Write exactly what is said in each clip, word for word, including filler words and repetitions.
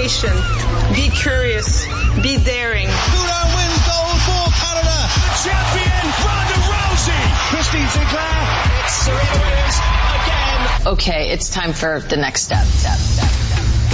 patient, be curious, be daring. Goudin wins gold for Canada. The champion, Ronda Rousey. Christine Sinclair. It's Serena Williams again. Okay, it's time for the next step. Step, step, step.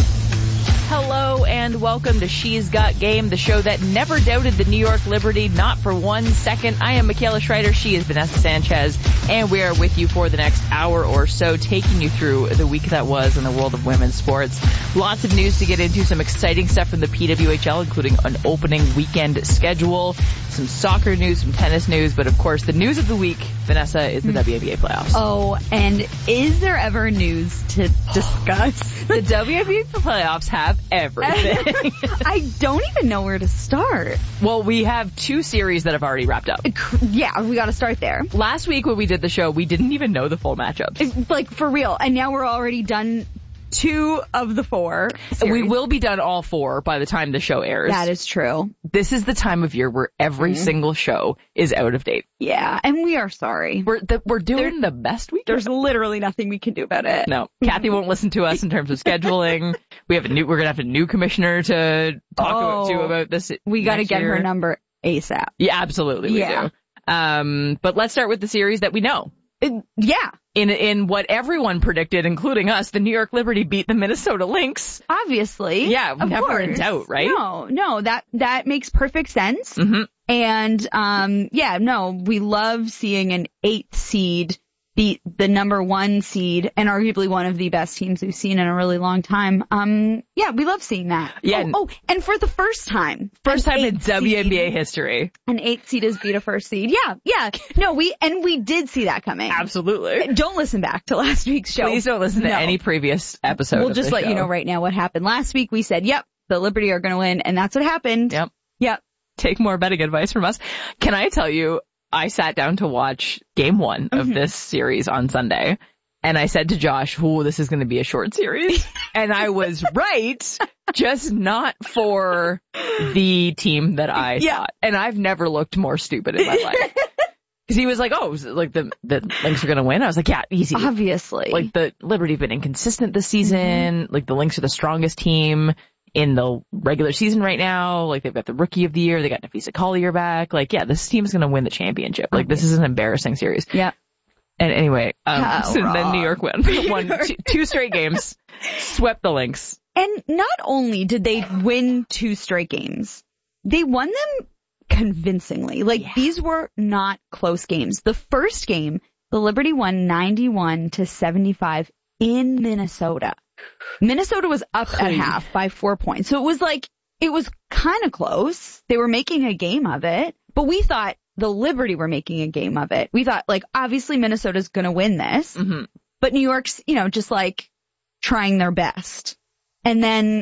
Hello and welcome to She's Got Game, the show that never doubted the New York Liberty, not for one second. I am Michaela Schreider, she is Vanessa Sanchez, and we are with you for the next hour or so, taking you through the week that was in the world of women's sports. Lots of news to get into, some exciting stuff from the P W H L, including an opening weekend schedule, some soccer news, some tennis news, but of course the news of the week, Vanessa, is the mm. W N B A playoffs. Oh, and is there ever news to discuss? The W N B A playoffs have everything. I don't even know where to start. Well, we have two series that have already wrapped up. Yeah, we got to start there. Last week when we did the show, we didn't even know the full matchups. It's like, for real. And now we're already done two of the four series. We will be done all four by the time the show airs. That is true. This is the time of year where every mm. single show is out of date. Yeah, and we are sorry. We're the, we're doing there, the best we can. There's literally nothing we can do about it. No, Kathy won't listen to us in terms of scheduling. We have a new. We're gonna have a new commissioner to talk oh, about, to about this. We got to get year. her number ASAP. Yeah, absolutely. We yeah. do. Um, but let's start with the series that we know. It, yeah. In in what everyone predicted, including us, the New York Liberty beat the Minnesota Lynx. Obviously. Yeah, of never course. in doubt, right? No, no, that that makes perfect sense. Mm-hmm. And um yeah, no, we love seeing an eighth seed beat the number one seed and arguably one of the best teams we've seen in a really long time. Um yeah, we love seeing that. Yeah. Oh, oh and for the first time. First time in W N B A history. An eighth seed has beat a first seed. Yeah, yeah. No, we, and we did see that coming. Absolutely. Don't listen back to last week's show. Please don't listen no. to any previous episode. We'll just let show. you know right now what happened. Last week we said, yep, the Liberty are going to win, and that's what happened. Yep. Yep. Take more betting advice from us. Can I tell you, I sat down to watch game one of mm-hmm. this series on Sunday, and I said to Josh, "Ooh, this is going to be a short series." And I was right, just not for the team that I yeah. thought. And I've never looked more stupid in my life. Because he was like, "Oh, like the the Lynx are going to win." I was like, "Yeah, easy." Obviously. Like the Liberty have been inconsistent this season. Mm-hmm. Like the Lynx are the strongest team in the regular season right now. Like they've got the rookie of the year. They got Nafisa Collier back. Like, yeah, this team is going to win the championship. Like, this is an embarrassing series. Yeah. And anyway, um, oh, so wrong. then New York won. won two, two straight games, swept the Lynx. And not only did they win two straight games, they won them convincingly. Like, yeah. these were not close games. The first game, the Liberty won ninety-one to seventy-five in Minnesota. Minnesota was up at half by four points. So it was like, it was kind of close. They were making a game of it, but we thought the Liberty were making a game of it. We thought, like, obviously Minnesota's going to win this, mm-hmm. but New York's, you know, just like trying their best. And then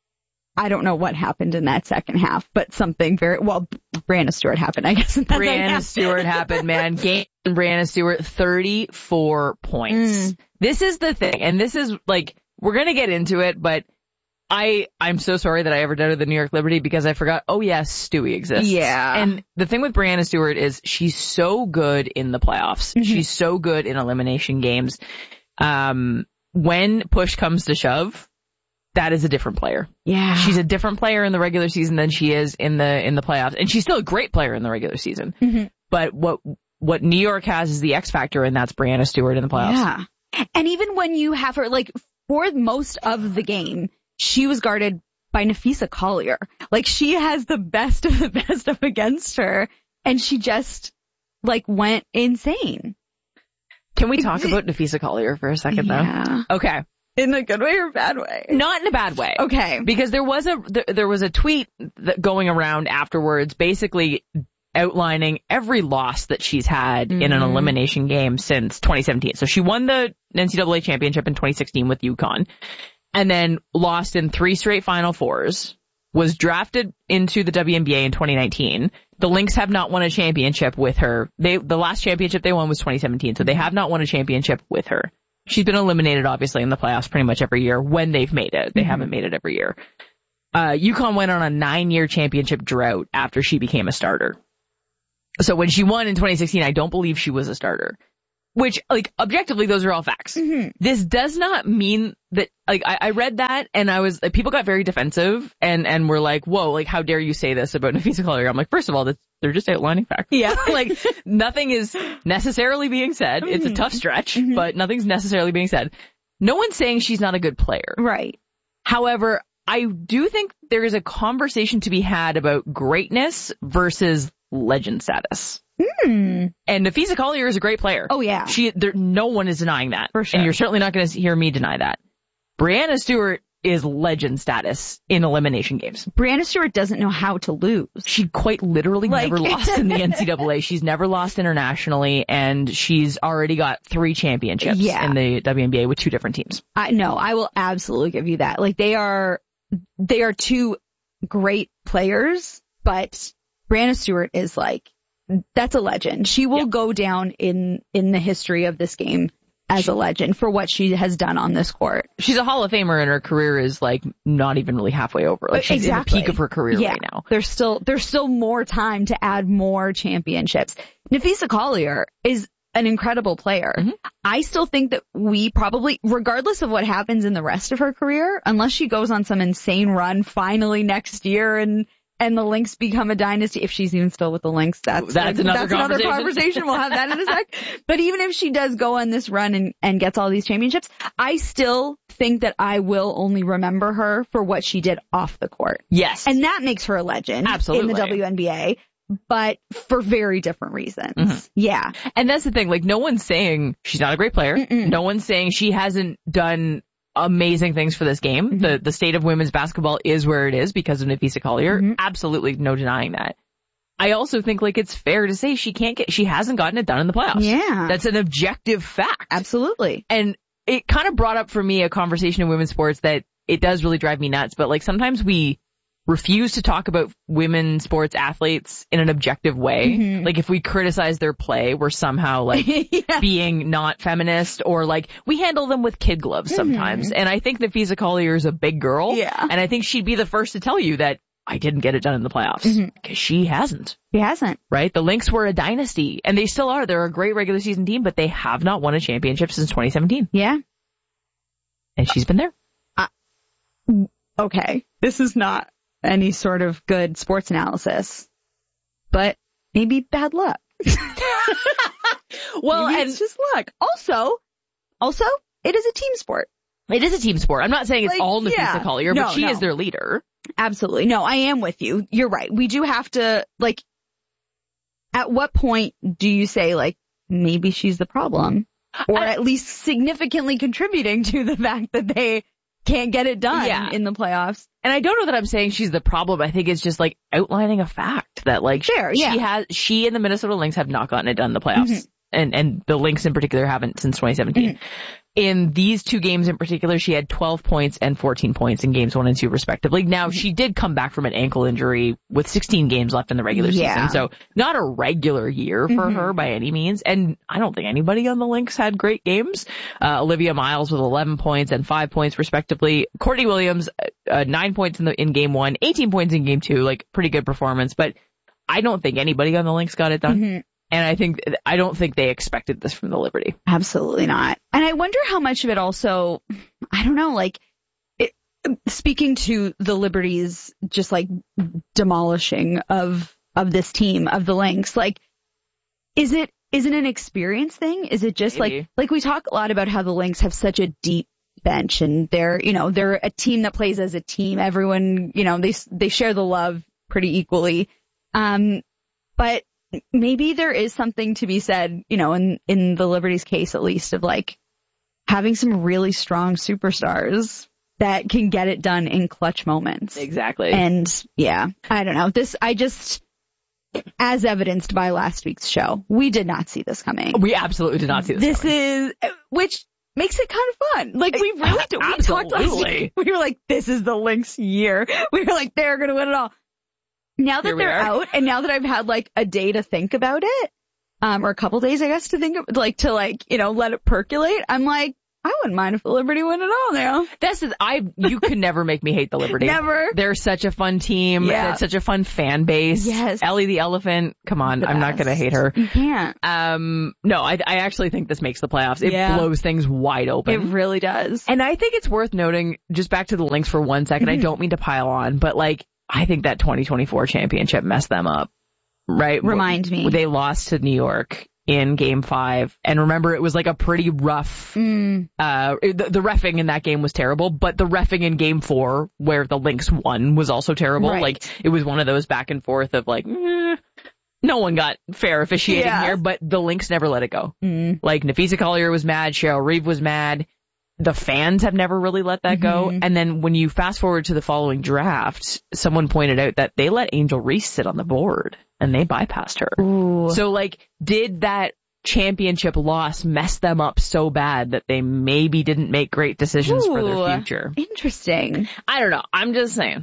I don't know what happened in that second half, but something very, well, Brianna Stewart happened, I guess. Brianna Stewart happened, man. Game Brianna Stewart, thirty-four points. Mm. This is the thing, and this is like, we're going to get into it, but I, I'm so sorry that I ever doubted the New York Liberty because I forgot, oh yes, Stewie exists. Yeah. And the thing with Brianna Stewart is she's so good in the playoffs. Mm-hmm. She's so good in elimination games. Um, when push comes to shove, that is a different player. Yeah. She's a different player in the regular season than she is in the, in the playoffs. And she's still a great player in the regular season. Mm-hmm. But what, what New York has is the X factor, and that's Brianna Stewart in the playoffs. Yeah. And even when you have her, like, for most of the game, she was guarded by Nafisa Collier. Like, she has the best of the best up against her, and she just, like, went insane. Can we talk about Nafisa Collier for a second, yeah. though? Okay. In a good way or bad way? Not in a bad way. Okay. Because there was a, there, there was a tweet that going around afterwards, basically outlining every loss that she's had mm-hmm. in an elimination game since twenty seventeen. So she won the N C double A championship in twenty sixteen with UConn, and then lost in three straight Final Fours, was drafted into the W N B A in twenty nineteen. The Lynx have not won a championship with her. They, the last championship they won was twenty seventeen, so they have not won a championship with her. She's been eliminated, obviously, in the playoffs pretty much every year when they've made it. They mm-hmm. haven't made it every year. Uh, UConn went on a nine-year championship drought after she became a starter. So when she won in twenty sixteen, I don't believe she was a starter. Which, like, objectively, those are all facts. Mm-hmm. This does not mean that, like, I, I read that and I was, like, people got very defensive and, and were like, whoa, like, how dare you say this about Napheesa Collier? I'm like, first of all, that's, they're just outlining facts. Yeah. Like, nothing is necessarily being said. Mm-hmm. It's a tough stretch, mm-hmm. but nothing's necessarily being said. No one's saying she's not a good player. Right. However, I do think there is a conversation to be had about greatness versus legend status. Mm. And Napheesa Collier is a great player. Oh, yeah. She, there, no one is denying that. For sure. And you're certainly not going to hear me deny that. Breanna Stewart is legend status in elimination games. Breanna Stewart doesn't know how to lose. She quite literally like, never lost in the N C double A. She's never lost internationally, and she's already got three championships yeah. in the W N B A with two different teams. I no, I will absolutely give you that. Like, they are, they are two great players, but Breanna Stewart is like, that's a legend. She will yeah. go down in, in the history of this game as a legend for what she has done on this court. She's a Hall of Famer and her career is like not even really halfway over. Like she's exactly. in the peak of her career yeah. right now. There's still, there's still more time to add more championships. Napheesa Collier is an incredible player. Mm-hmm. I still think that we probably, regardless of what happens in the rest of her career, unless she goes on some insane run finally next year and And the Lynx become a dynasty, if she's even still with the Lynx, that's, that's, like, another, that's conversation. another conversation. We'll have that in a sec. But even if she does go on this run and, and gets all these championships, I still think that I will only remember her for what she did off the court. Yes. And that makes her a legend Absolutely. in the W N B A, but for very different reasons. Mm-hmm. Yeah. And that's the thing, like, no one's saying she's not a great player. Mm-mm. No one's saying she hasn't done amazing things for this game. Mm-hmm. The the state of women's basketball is where it is because of Napheesa Collier. Mm-hmm. Absolutely no denying that. I also think like it's fair to say she can't get, she hasn't gotten it done in the playoffs. Yeah. That's an objective fact. Absolutely. And it kind of brought up for me a conversation in women's sports that it does really drive me nuts, but like sometimes we refuse to talk about women sports athletes in an objective way. Mm-hmm. Like if we criticize their play, we're somehow like yeah. being not feminist, or like we handle them with kid gloves sometimes. Mm-hmm. And I think Napheesa Collier is a big girl. Yeah. And I think she'd be the first to tell you that I didn't get it done in the playoffs because mm-hmm. she hasn't. She hasn't. Right? The Lynx were a dynasty and they still are. They're a great regular season team, but they have not won a championship since twenty seventeen. Yeah. And she's been there. Uh, okay. This is not any sort of good sports analysis, but maybe bad luck. Well, maybe and it's just luck. Also, also, it is a team sport. It is a team sport. I'm not saying it's like, all Napheesa yeah. Collier, no, but she no. is their leader. Absolutely. No, I am with you. You're right. We do have to, like, at what point do you say, like, maybe she's the problem? Or I, at least significantly contributing to the fact that they can't get it done yeah. in the playoffs. And I don't know that I'm saying she's the problem. I think it's just like outlining a fact that like sure, she yeah. has, she and the Minnesota Lynx have not gotten it done in the playoffs. Mm-hmm. And, and the Lynx in particular haven't since twenty seventeen. Mm-hmm. In these two games in particular, she had twelve points and fourteen points in games one and two respectively. Now, mm-hmm. she did come back from an ankle injury with sixteen games left in the regular yeah. season. So not a regular year for mm-hmm. her by any means. And I don't think anybody on the Lynx had great games. Uh, Olivia Miles with eleven points and five points respectively. Courtney Williams, uh, nine points in the, in game one, eighteen points in game two, like pretty good performance. But I don't think anybody on the Lynx got it done. Mm-hmm. And I think, I don't think they expected this from the Liberty. Absolutely not. And I wonder how much of it also, I don't know, like, it, speaking to the Liberty's just like demolishing of, of this team, of the Lynx, like, is it, is it an experience thing? Is it just Maybe. like, like we talk a lot about how the Lynx have such a deep bench and they're, you know, they're a team that plays as a team. Everyone, you know, they, they share the love pretty equally. Um, but maybe there is something to be said, you know, in, in the Liberty's case, at least, of like having some really strong superstars that can get it done in clutch moments. Exactly. And yeah, I don't know. This, I just, as evidenced by last week's show, we did not see this coming. We absolutely did not see this This coming. is, which makes it kind of fun. Like we really do. We talked last week. We were like, this is the Lynx year. We were like, they're going to win it all. Now that they're out, and now that I've had like a day to think about it, um, or a couple days, I guess, to think of, like, to like, you know, let it percolate, I'm like, I wouldn't mind if the Liberty win at all now. This is, I, you could never make me hate the Liberty. Never. They're such a fun team. Yeah. It's such a fun fan base. Yes. Ellie the Elephant. Come on. The I'm not best. going to hate her. You can't. Um, no, I, I actually think this makes the playoffs. It Yeah. blows things wide open. It really does. And I think it's worth noting, just back to the Lynx for one second, Mm-hmm. I don't mean to pile on, but like, I think that twenty twenty-four championship messed them up. Right? Remind me. They lost to New York in game five. And remember, it was like a pretty rough, Mm. uh, the, the reffing in that game was terrible, but the reffing in game four, where the Lynx won, was also terrible. Right. Like, it was one of those back and forth of like, eh, no one got fair officiating Yeah. here, but the Lynx never let it go. Mm. Like, Nafisa Collier was mad, Cheryl Reeve was mad. The fans have never really let that go. Mm-hmm. And then when you fast forward to the following draft, someone pointed out that they let Angel Reese sit on the board and they bypassed her. Ooh. So like, did that championship loss mess them up so bad that they maybe didn't make great decisions for Ooh. their future? Interesting. I don't know. I'm just saying.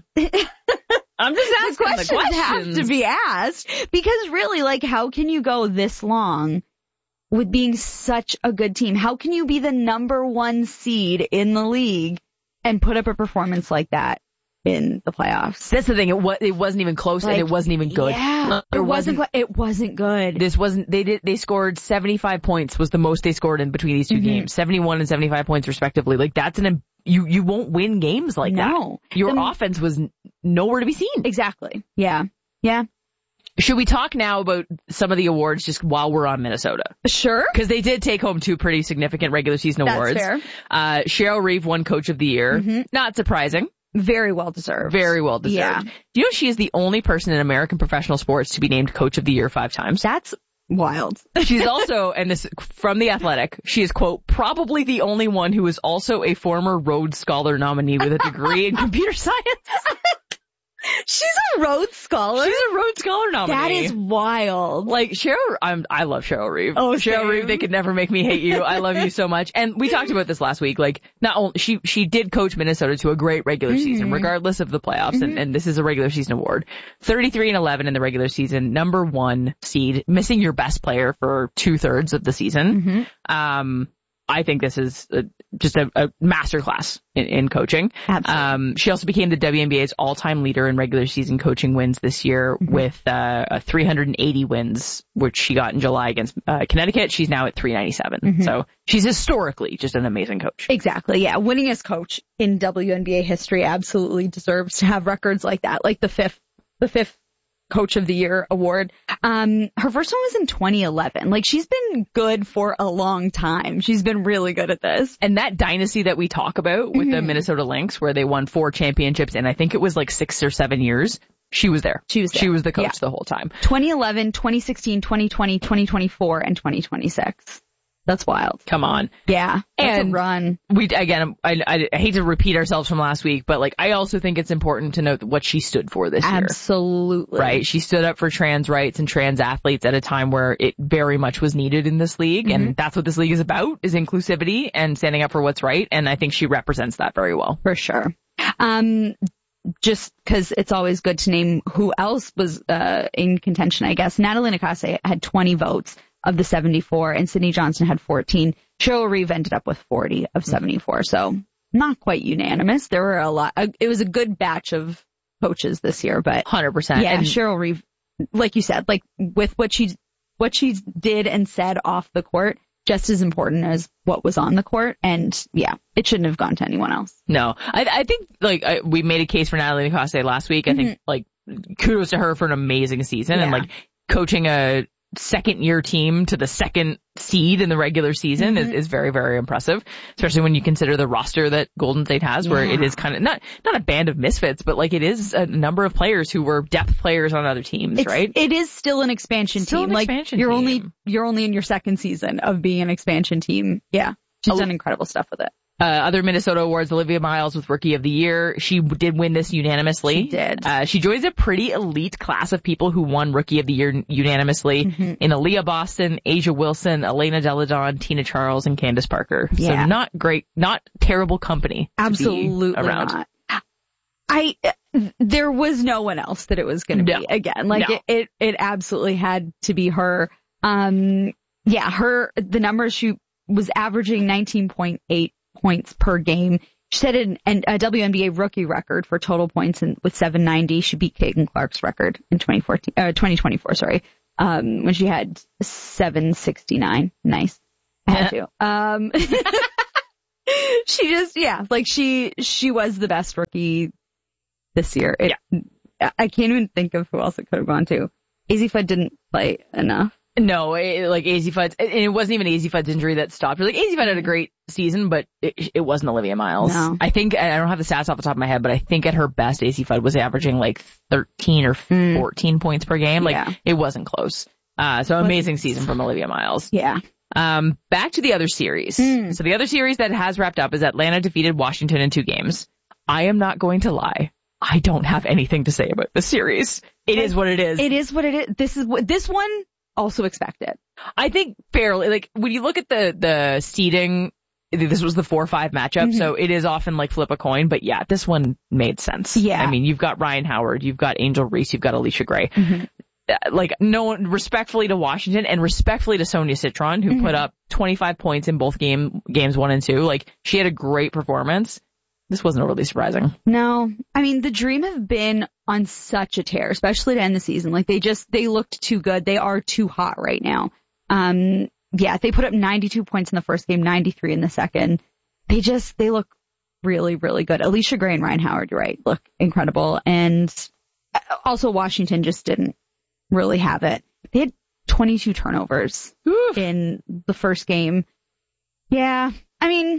I'm just The asking questions, the questions. have to be asked because really, like, how can you go this long with being such a good team? How can you be the number one seed in the league and put up a performance like that in the playoffs? That's the thing. It was, it wasn't even close Like, and it wasn't even good. Yeah, There it wasn't. wasn't- go- It wasn't good. This wasn't, they did, they scored seventy-five points was the most they scored in between these two Mhm. games. seventy-one and seventy-five points respectively. Like that's an, you, you won't win games like No. that. Your The- offense was n- nowhere to be seen. Exactly. Yeah. Yeah. Should we talk now about some of the awards just while we're on Minnesota? Sure. Because they did take home two pretty significant regular season That's awards. fair. Uh, Cheryl Reeve won Coach of the Year. Mhm. Not surprising. Very well deserved. Very well deserved. Yeah. Do you know she is the only person in American professional sports to be named Coach of the Year five times? That's wild. She's also, and this from The Athletic, she is, quote, probably the only one who is also a former Rhodes Scholar nominee with a degree in computer science. She's a Rhodes Scholar. She's a Rhodes Scholar nominee. That is wild. Like, Cheryl, I'm, I love Cheryl Reeve. Oh, Cheryl same. Reeve, they could never make me hate you. I love you so much. And we talked about this last week. Like, not only, she, she did coach Minnesota to a great regular Mm-hmm. season, regardless of the playoffs. Mm-hmm. And, and this is a regular season award. thirty-three and eleven in the regular season, number one seed, missing your best player for two thirds of the season. Mm-hmm. Um, I think this is a, just a, a masterclass in, in coaching. Absolutely. Um, she also became the W N B A's all-time leader in regular season coaching wins this year Mm-hmm. with uh, a three hundred eighty wins, which she got in July against uh, Connecticut. She's now at three ninety-seven. Mm-hmm. So she's historically just an amazing coach. Exactly. Yeah. Winningest coach in W N B A history absolutely deserves to have records like that, like the fifth, the fifth Coach of the Year award. Um, her first one was in twenty eleven. Like, she's been good for a long time. She's been really good at this. And that dynasty that we talk about with the Mm-hmm. Minnesota Lynx, where they won four championships, and I think it was like six or seven years, she was there. She was there. She was the coach Yeah. the whole time. twenty eleven, twenty sixteen, twenty twenty, twenty twenty-four, and twenty twenty-six. That's wild. Come on. Yeah. That's And a run. We, again, I, I hate to repeat ourselves from last week, but like, I also think it's important to note what she stood for this year. Absolutely. Right? She stood up for trans rights and trans athletes at a time where it very much was needed in this league. Mm-hmm. And that's what this league is about, is inclusivity and standing up for what's right. And I think she represents that very well. For sure. Um, just because it's always good to name who else was uh, in contention, I guess. Natalie Nakase had twenty votes of the seventy-four, and Sydney Johnson had fourteen. Cheryl Reeve ended up with forty of seventy-four, so not quite unanimous. There were a lot. It was a good batch of coaches this year, but one hundred percent. yeah, And Cheryl Reeve, like you said, like with what she what she did and said off the court, just as important as what was on the court. And yeah, it shouldn't have gone to anyone else. no, I, I think like I, we made a case for Natalie Nakase last week. I Mm-hmm. think like kudos to her for an amazing season and Yeah. like coaching a second year team to the second seed in the regular season Mm-hmm. is, is very, very impressive, especially when you consider the roster that Golden State has, where Yeah. it is kind of not, not a band of misfits, but like it is a number of players who were depth players on other teams, It's, right? It is still an expansion Still team. an like expansion you're team. only you're only in your second season of being an expansion team. Yeah, she's Oh. done incredible stuff with it. Uh, other Minnesota awards, Olivia Miles with Rookie of the Year. She did win this unanimously. She did. Uh, she joins a pretty elite class of people who won Rookie of the Year unanimously Mm-hmm. in Aaliyah Boston, Asia Wilson, Elena Deladon, Tina Charles, and Candace Parker. Yeah. So not great, not terrible company to be Absolutely around. not. I there was no one else that it was going to No. be again. Like No. it, it it absolutely had to be her. Um, yeah, her the numbers she was averaging nineteen point eight points per game. She set an, an, a W N B A rookie record for total points in, with seven ninety. She beat Caitlin Clark's record in twenty fourteen, uh, twenty twenty-four, sorry, um, when she had seven sixty-nine. Nice. I had to. Um, she just, yeah, like she, she was the best rookie this year. It, yeah. I can't even think of who else it could have gone to. Azzi Fudd didn't play enough. No, it, like Azzi Fudd's, and it wasn't even Azzi Fudd's injury that stopped her. Like Azzi Fudd had a great season, but it, it wasn't Olivia Miles. No. I think, I don't have the stats off the top of my head, but I think at her best, Azzi Fudd was averaging like thirteen or fourteen mm. points per game. Like yeah. it wasn't close. Uh, so amazing season from Olivia Miles. Yeah. Um, back to the other series. Mm. So the other series that has wrapped up is Atlanta defeated Washington in two games. I am not going to lie. I don't have anything to say about this series. It, it is what it is. It is what it is. This is what, this one also expected. I think fairly, like when you look at the, the seeding, this was the four five matchup, mm-hmm. so it is often like flip a coin, but yeah, this one made sense. Yeah. I mean, you've got Ryan Howard, you've got Angel Reese, you've got Alicia Gray. Mm-hmm. Like, no one, respectfully to Washington and respectfully to Sonia Citron, who mm-hmm. put up twenty-five points in both game, games one and two. Like, she had a great performance. This wasn't overly surprising. No. I mean, the Dream have been on such a tear, especially to end the season. Like, they just, they looked too good. They are too hot right now. Um, yeah, they put up ninety-two points in the first game, ninety-three in the second. They just, they look really, really good. Alicia Gray and Ryan Howard, you're right, look incredible. And also Washington just didn't really have it. They had twenty-two turnovers Oof. in the first game. Yeah, I mean,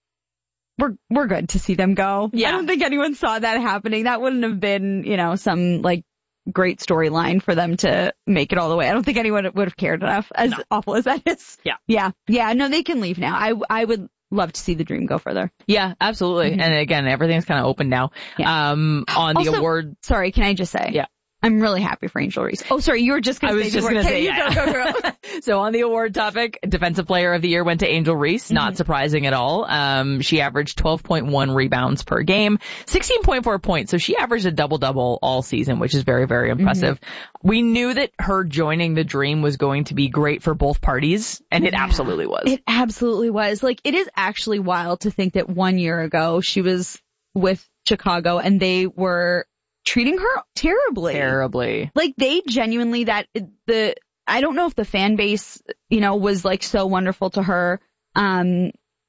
we're we're good to see them go. Yeah. I don't think anyone saw that happening. That wouldn't have been, you know, some like great storyline for them to make it all the way. I don't think anyone would have cared enough, as no. awful as that is. Yeah. Yeah. Yeah, no, they can leave now. I I would love to see the Dream go further. Yeah, absolutely. Mm-hmm. And again, everything's kind of open now. Yeah. Um, on the also, award. Sorry, can I just say? Yeah. I'm really happy for Angel Reese. Oh, sorry, you were just going to say. I was just going to say, yeah. Go, go, go. So on the award topic, Defensive Player of the Year went to Angel Reese. Mm-hmm. Not surprising at all. Um, she averaged twelve point one rebounds per game, sixteen point four points. So she averaged a double-double all season, which is very, very impressive. Mm-hmm. We knew that her joining the Dream was going to be great for both parties, and it yeah, absolutely was. It absolutely was. Like, it is actually wild to think that one year ago she was with Chicago and they were treating her terribly. Terribly. Like, they genuinely, that, the, I don't know if the fan base, you know, was like so wonderful to her. Um,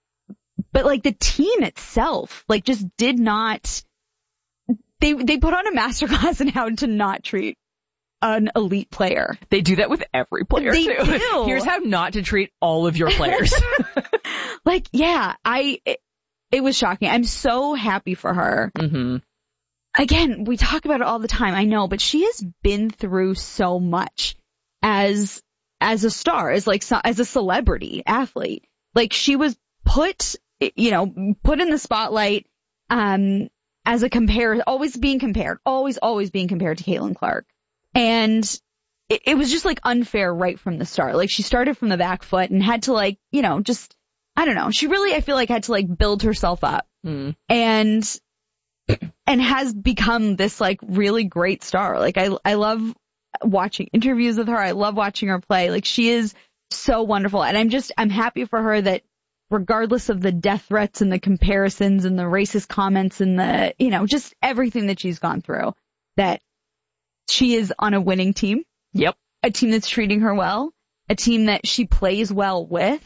but like the team itself, like just did not, they, they put on a masterclass in how to not treat an elite player. They do that with every player they too. Do. Here's how not to treat all of your players. Like, yeah, I, it, it was shocking. I'm so happy for her. Mm-hmm. Again, we talk about it all the time, I know, but she has been through so much as, as a star, as like, as a celebrity athlete. Like, she was put, you know, put in the spotlight, um, as a compare, always being compared, always, always being compared to Caitlin Clark. And it, it was just like unfair right from the start. Like, she started from the back foot and had to like, you know, just, I don't know. She really, I feel like, had to like build herself up. Mm. And, and has become this like really great star. Like, I, I love watching interviews with her. I love watching her play. Like, she is so wonderful. And I'm just, I'm happy for her that regardless of the death threats and the comparisons and the racist comments and the, you know, just everything that she's gone through, that she is on a winning team. Yep. A team that's treating her well, a team that she plays well with.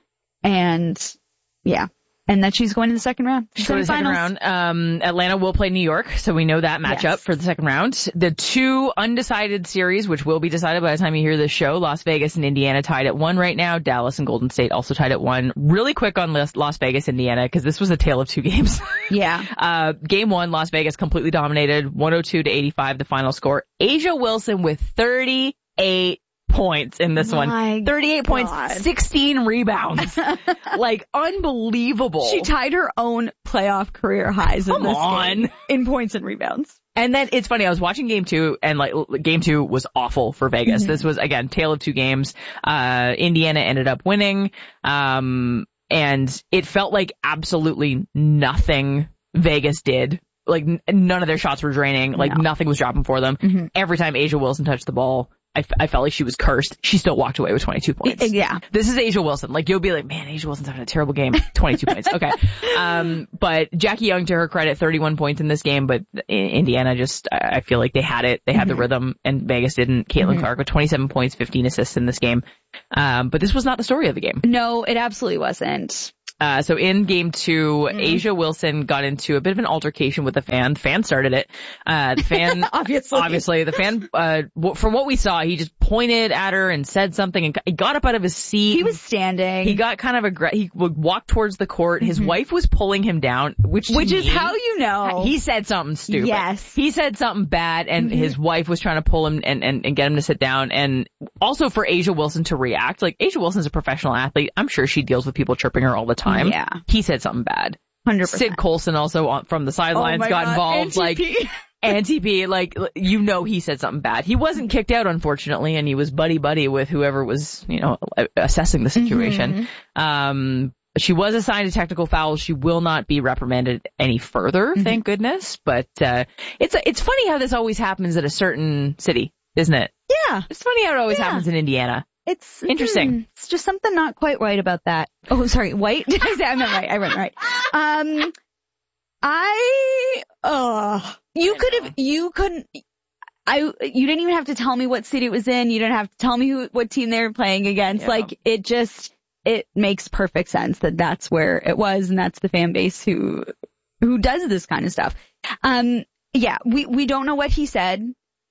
And yeah. And that she's going to the second round. She's going to the second round. Um, Atlanta will play New York, so we know that matchup yes. for the second round. The two undecided series, which will be decided by the time you hear this show, Las Vegas and Indiana tied at one right now. Dallas and Golden State also tied at one. Really quick on Las Vegas, Indiana, because this was a tale of two games. Yeah. uh, game one, Las Vegas completely dominated, one oh two to eighty-five, the final score. A'ja Wilson with thirty-eight points in this My one. thirty-eight God. points, sixteen rebounds. Like, unbelievable. She tied her own playoff career highs in Come this on. game in points and rebounds. And then it's funny, I was watching game two and like game two was awful for Vegas. Mm-hmm. This was again, tale of two games. Uh, Indiana ended up winning. Um, and it felt like absolutely nothing Vegas did. Like n- none of their shots were draining. Like no. nothing was dropping for them. Mm-hmm. Every time A'ja Wilson touched the ball, I, f- I felt like she was cursed. She still walked away with twenty-two points. Yeah. This is A'ja Wilson. Like, you'll be like, man, A'ja Wilson's having a terrible game. twenty-two points. Okay. Um, but Jackie Young, to her credit, thirty-one points in this game, but Indiana just, I feel like they had it. They had mm-hmm. the rhythm, and Vegas didn't. Caitlin mm-hmm. Clark with twenty-seven points, fifteen assists in this game. Um, but this was not the story of the game. No, it absolutely wasn't. Uh, so in game two, mm-hmm. A'ja Wilson got into a bit of an altercation with the fan. The fan started it. Uh, the fan, obviously, obviously, the fan, uh, w- from what we saw, he just pointed at her and said something, and he got up out of his seat. He was standing. He got kind of aggressive. He would walk towards the court. His mm-hmm. wife was pulling him down, which which me, is how you know he said something stupid. Yes, he said something bad, and mm-hmm. his wife was trying to pull him and, and and get him to sit down. And also for A'ja Wilson to react, like A'ja Wilson's a professional athlete. I'm sure she deals with people chirping her all the time. Yeah, he said something bad. one hundred percent. Sid Colson also on, from the sidelines oh got God. involved. N T P. Like, N T P, like, you know he said something bad. He wasn't kicked out, unfortunately, and he was buddy-buddy with whoever was, you know, assessing the situation. Mm-hmm. Um, she was assigned a technical foul. She will not be reprimanded any further, mm-hmm. thank goodness. But, uh, it's, it's funny how this always happens at a certain city, isn't it? Yeah. It's funny how it always yeah. happens in Indiana. It's interesting. Mm, it's just something not quite right about that. Oh, sorry, white? Did I say I meant right? I meant right. Um, I, uh, you could have, you couldn't, I, you didn't even have to tell me what city it was in. You didn't have to tell me who, what team they were playing against. Yeah. Like, it just, it makes perfect sense that that's where it was, and that's the fan base who, who does this kind of stuff. Um, yeah, we, we don't know what he said.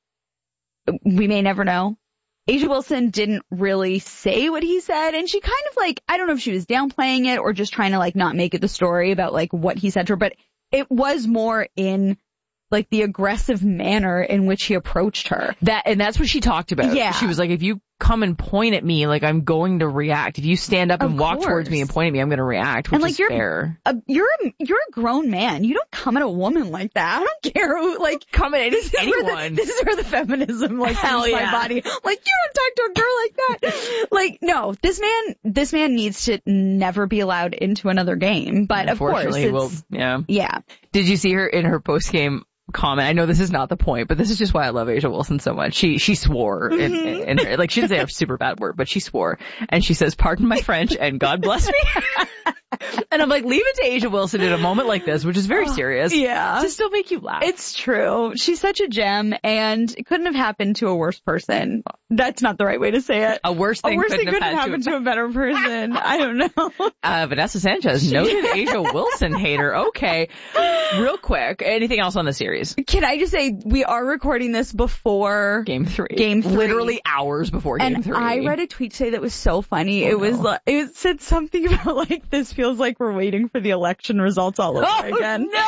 We may never know. A'ja Wilson didn't really say what he said, and she kind of like, I don't know if she was downplaying it or just trying to like not make it the story about like what he said to her, but it was more in like the aggressive manner in which he approached her. That, and that's what she talked about. Yeah. She was like, if you come and point at me, like, I'm going to react. If you stand up and of walk course. towards me and point at me, I'm going to react, which and like is you're, fair. A, you're a, you're a grown man. You don't come at a woman like that. I don't care who, like, come at this anyone. Is the, this is where the feminism, like, hell leaves yeah. my body. Like, you don't talk to a girl like that. Like, no, this man, this man needs to never be allowed into another game. But of course, it's, will, yeah. Yeah. Did you see her in her post game comment? I know this is not the point, but this is just why I love A'ja Wilson so much. She she swore, mm-hmm. in, in, in her, like, she didn't say a super bad word, but she swore, and she says, "Pardon my French, and God bless me." And I'm like, leave it to A'ja Wilson in a moment like this, which is very serious. Yeah, to still make you laugh. It's true. She's such a gem, and it couldn't have happened to a worse person. That's not the right way to say it. A worse thing a worse couldn't, thing couldn't have, have happened to a better person. I don't know. Uh, Vanessa Sanchez, noted A'ja Wilson hater. Okay, real quick. Anything else on the series? Can I just say we are recording this before game three? Game three, literally hours before game and three. I read a tweet today that was so funny. Oh, it was no. like, it said something about like, this feels like we're waiting for the election results all over oh, again. No.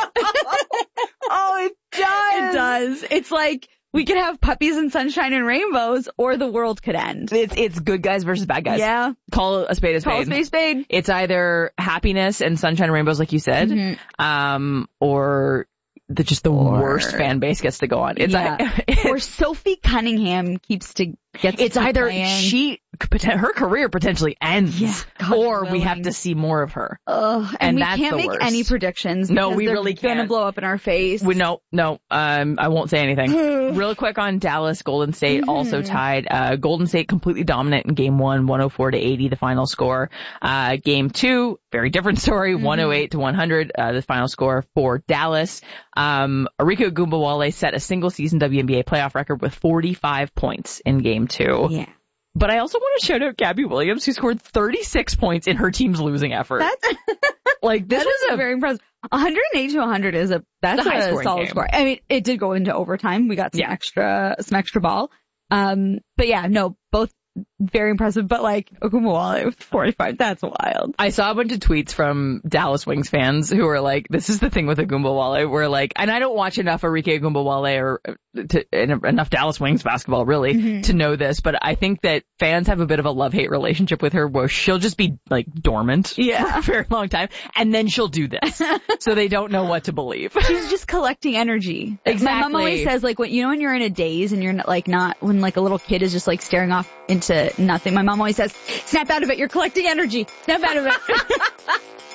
Oh, it does. It does. It's like we could have puppies and sunshine and rainbows, or the world could end. It's it's good guys versus bad guys. Yeah. Call a spade a spade. Call a spade a spade. It's either happiness and sunshine and rainbows, like you said, mm-hmm. um, or the just the or, worst fan base gets to go on. It's yeah. like, or Sophie Cunningham keeps to get. It's either playing. she her career potentially ends, yeah, or willing. we have to see more of her. Ugh, and, and we that's can't the make worst. any predictions. No, we they're really can't. Gonna blow up in our face. We, no, no. Um, I won't say anything. Real quick on Dallas, Golden State mm-hmm. also tied. Uh, Golden State completely dominant in game one, one oh four to eighty, the final score. Uh, game two, very different story, mm-hmm. one oh eight to one hundred, uh, the final score for Dallas. Um, Arike Ogunbowale set a single season W N B A playoff record with forty-five points in game two. Yeah. But I also want to shout out Gabby Williams, who scored thirty-six points in her team's losing effort. That's like this that was is a very impressive. one oh eight to one hundred is a that's a, a solid game. score. I mean, it did go into overtime. We got some yeah. extra some extra ball. Um, but yeah, no, both very impressive. But like Ogunbowale with forty-five, that's wild. I saw a bunch of tweets from Dallas Wings fans who were like, "This is the thing with Ogunbowale." We're like, and I don't watch enough Arike Ogunbowale or to, enough Dallas Wings basketball really mm-hmm. to know this, but I think that fans have a bit of a love-hate relationship with her, where she'll just be like dormant yeah. for a very long time, and then she'll do this, so they don't know what to believe. She's just collecting energy. Exactly. My mom always says, like, when you know when you're in a daze and you're not, like not when like a little kid is just like staring off into nothing. My mom always says, "Snap out of it. You're collecting energy. Snap out of it."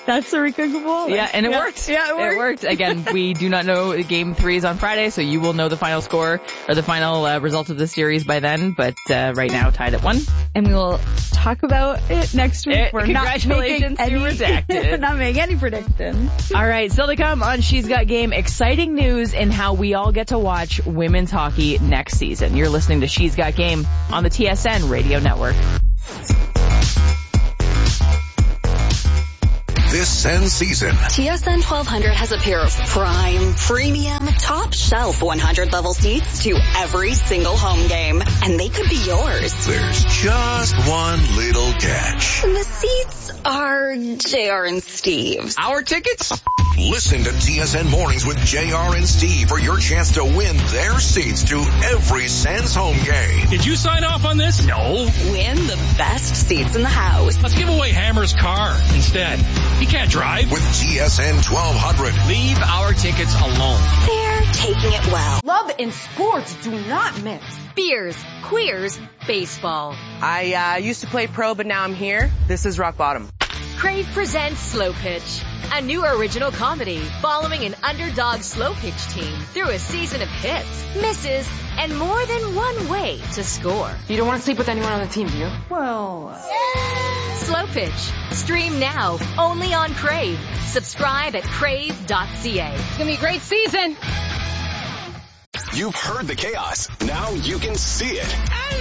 That's Sarika Gabal. Yeah, and it yeah. worked. Yeah, it worked. It worked. Again, we do not know game three is on Friday, so you will know the final score or the final uh, result of the series by then, but uh, right now tied at one. And we will talk about it next week. It, we're congratulations, not making you any, redacted. we're not making any predictions. All right, still to come on She's Got Game, exciting news in how we all get to watch women's hockey next season. You're listening to She's Got Game on the T S N Radio Network. This Sens season, T S N twelve hundred has a pair of prime, premium, top shelf one hundred level seats to every single home game. And they could be yours. there's just one little catch. The seats are J R and Steve's. Our tickets? Listen to T S N Mornings with J R and Steve for your chance to win their seats to every Sens home game. Did you sign off on this? No. Win the best seats in the house. Let's give away Hammer's car instead. He can't drive. With T S N twelve hundred. Leave our tickets alone. They're taking it well. Love and sports do not mix. Beers, queers, baseball. I uh, used to play pro, but now I'm here. This is rock bottom. Crave presents Slow Pitch, a new original comedy following an underdog slow pitch team through a season of hits, misses, and more than one way to score. You don't want to sleep with anyone on the team, do you? Well, Slow Pitch. Stream now, only on Crave. Subscribe at crave dot c a. It's gonna be a great season. You've heard the chaos. Now you can see it.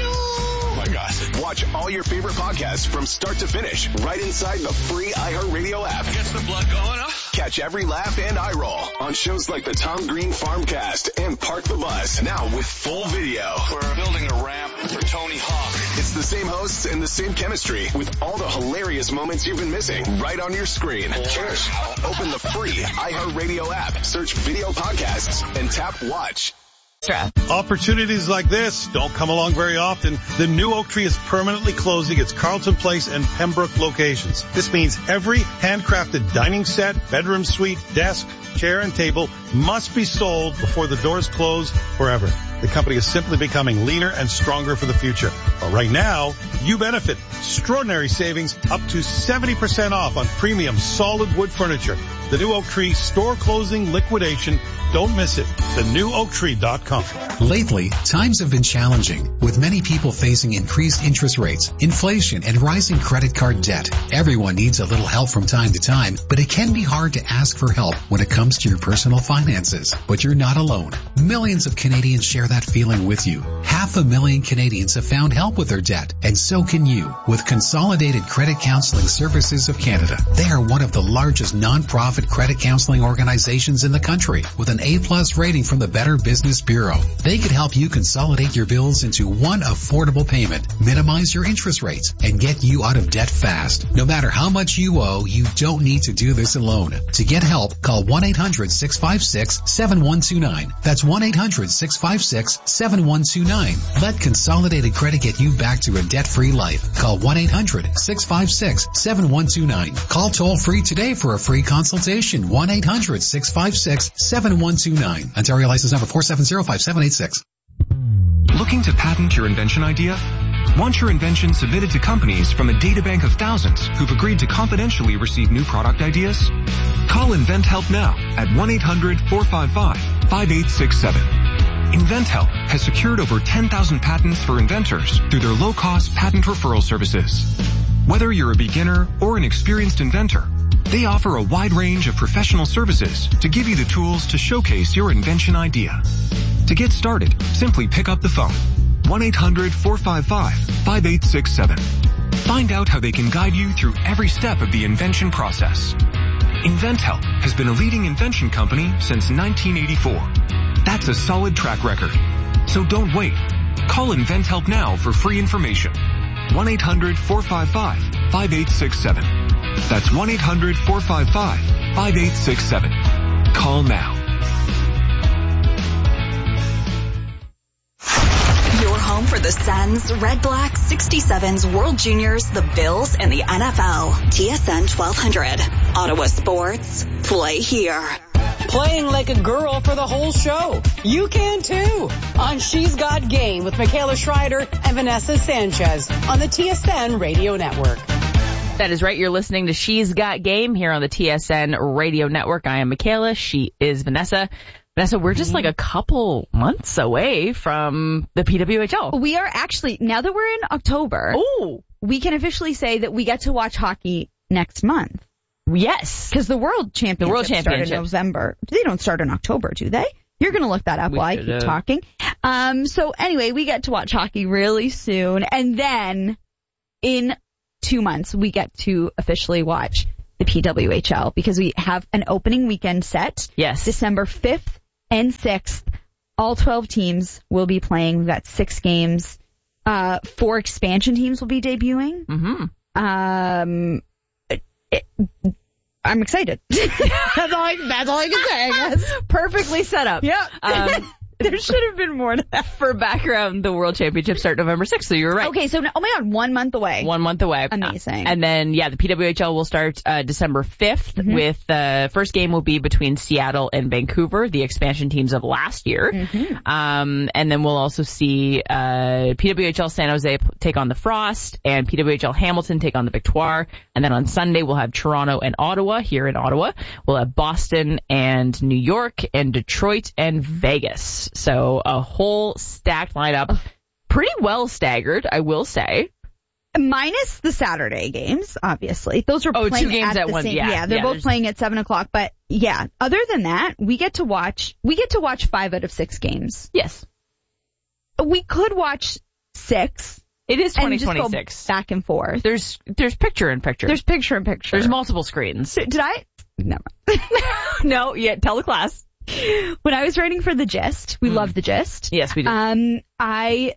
Oh my gosh. Watch all your favorite podcasts from start to finish right inside the free iHeartRadio app. Gets the blood going, huh? Catch every laugh and eye roll on shows like the Tom Green Farmcast and Park the Bus. Now with full video. We're building a ramp for Tony Hawk. It's the same hosts and the same chemistry with all the hilarious moments you've been missing right on your screen. Cheers. Open the free iHeartRadio app, search video podcasts, and tap watch. Opportunities like this don't come along very often. The new Oak Tree is permanently closing its Carlton Place and Pembroke locations. This means every handcrafted dining set, bedroom suite, desk, chair, and table must be sold before the doors close forever. The company is simply becoming leaner and stronger for the future. But right now, you benefit. Extraordinary savings up to seventy percent off on premium solid wood furniture. The new Oak Tree store closing liquidation. Don't miss it. the new oak tree dot com. Lately, times have been challenging, with many people facing increased interest rates, inflation, and rising credit card debt. Everyone needs a little help from time to time, but it can be hard to ask for help when it comes to your personal finances. But you're not alone. Millions of Canadians share that feeling with you. Half a million Canadians have found help with their debt, and so can you. With Consolidated Credit Counseling Services of Canada, they are one of the largest non-profit credit counseling organizations in the country, with an A-plus rating from the Better Business Bureau. They could help you consolidate your bills into one affordable payment, minimize your interest rates, and get you out of debt fast. No matter how much you owe, you don't need to do this alone. To get help, call one eight hundred six five six seven one two nine. That's one eight hundred six five six seven one two nine. Let Consolidated Credit get you back to a debt-free life. Call one eight hundred six five six seven one two nine. Call toll-free today for a free consultation. one eight hundred six five six seven one two nine. Ontario license number four seven zero five seven eight six. Looking to patent your invention idea? Want your invention submitted to companies from a databank of thousands who've agreed to confidentially receive new product ideas? Call InventHelp now at one eight hundred four five five five eight six seven. InventHelp has secured over ten thousand patents for inventors through their low-cost patent referral services. Whether you're a beginner or an experienced inventor, they offer a wide range of professional services to give you the tools to showcase your invention idea. To get started, simply pick up the phone. one eight hundred four five five five eight six seven. Find out how they can guide you through every step of the invention process. InventHelp has been a leading invention company since nineteen eighty-four. That's a solid track record. So don't wait. Call InventHelp now for free information. one eight hundred four five five five eight six seven. That's one eight hundred four five five five eight six seven. Call now. Your home for the Sens, Red Black, sixty-sevens, World Juniors, the Bills, and the N F L. T S N twelve hundred. Ottawa Sports. Play here. Playing like a girl for the whole show. You can too. On She's Got Game with Michaela Schreider and Vanessa Sanchez on the T S N Radio Network. That is right. You're listening to She's Got Game here on the T S N Radio Network. I am Michaela. She is Vanessa. Vanessa, we're just like a couple months away from the P W H L. We are actually, now that we're in October, Ooh. we can officially say that we get to watch hockey next month. Yes. Because the World Championships the World start Championships. in November. They don't start in October, do they? You're going to look that up We while I keep should've. talking. Um, so anyway, we get to watch hockey really soon. And then in two months, we get to officially watch the P W H L because we have an opening weekend set. Yes. December fifth and sixth. All twelve teams will be playing. We've got six games. Uh, four expansion teams will be debuting. Mm-hmm. Um, it, it, I'm excited. that's all I, that's all I can say, I guess. Perfectly set up. Yeah. Um, there should have been more to that. For background, the World Championships start November sixth, so you're right. Okay, so, oh my God, one month away. One month away. Amazing. Uh, and then, yeah, the P W H L will start uh, December fifth Mm-hmm. with the uh, first game will be between Seattle and Vancouver, the expansion teams of last year. Mm-hmm. Um, and then we'll also see uh, P W H L San Jose take on the Frost and P W H L Hamilton take on the Victoire. And then on Sunday, we'll have Toronto and Ottawa here in Ottawa. We'll have Boston and New York and Detroit and Vegas. So a whole stacked lineup. Pretty well staggered, I will say. Minus the Saturday games, obviously. Those are Oh, playing two games at, at the once, same, yeah, yeah, they're yeah, both there's- playing at seven o'clock. But yeah, other than that, we get to watch. We get to watch five out of six games. Yes. We could watch six. It is and twenty just go twenty-six. back and forth. There's there's picture in picture. There's picture in picture. There's multiple screens. So, did I? Never. No, yeah, tell the class. When I was writing for The Gist, we Mm. love The Gist. Yes, we do. Um, I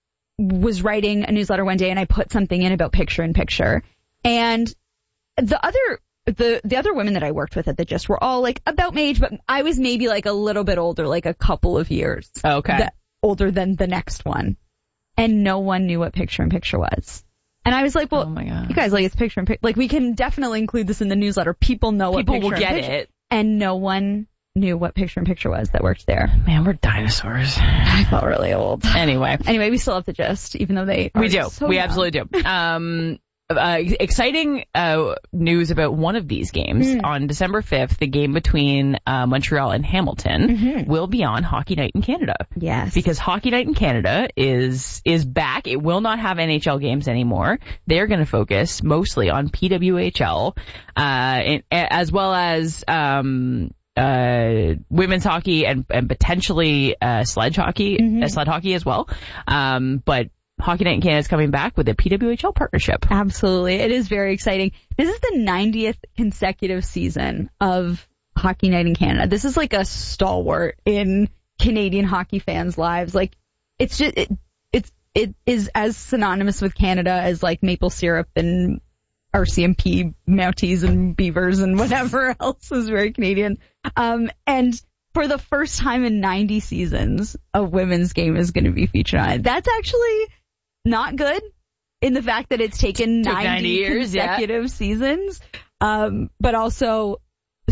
was writing a newsletter one day and I put something in about picture in picture. And the other, the, the other women that I worked with at The Gist were all like about my age, but I was maybe like a little bit older, like a couple of years. Okay. The, older than the next one. And no one knew what picture in picture was. And I was like, well, oh my God. you guys, like, it's picture in picture. Like, we can definitely include this in the newsletter. People know People what picture will get in picture. it. And no one knew what picture in picture was that worked there. Man, we're dinosaurs. I felt really old. Anyway. Anyway, we still have The Gist, even though they are We do. so we young. absolutely do. Um, uh, exciting uh, news about one of these games. Mm. On December fifth, the game between uh, Montreal and Hamilton Mm-hmm. will be on Hockey Night in Canada. Yes. Because Hockey Night in Canada is is back. It will not have N H L games anymore. They're going to focus mostly on P W H L, uh, and, as well as um, uh, women's hockey and, and potentially uh, sledge hockey, Mm-hmm. uh, sled hockey as well. Um, but Hockey Night in Canada is coming back with a P W H L partnership. Absolutely. It is very exciting. This is the ninetieth consecutive season of Hockey Night in Canada. This is like a stalwart in Canadian hockey fans' lives. Like, it's just, it, it's, it is as synonymous with Canada as like maple syrup and R C M P, Mounties and Beavers and whatever else is very Canadian. Um, and for the first time in ninety seasons, a women's game is going to be featured on it. That's actually not good in the fact that it's taken Took ninety, ninety years, yeah. consecutive seasons. Um, but also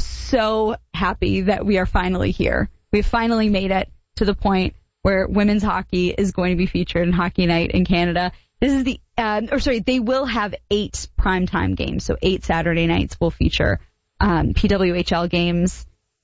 so happy that we are finally here. We've finally made it to the point where women's hockey is going to be featured in Hockey Night in Canada. This is the, um, or sorry, they will have eight primetime games. So eight Saturday nights will feature, um, P W H L games.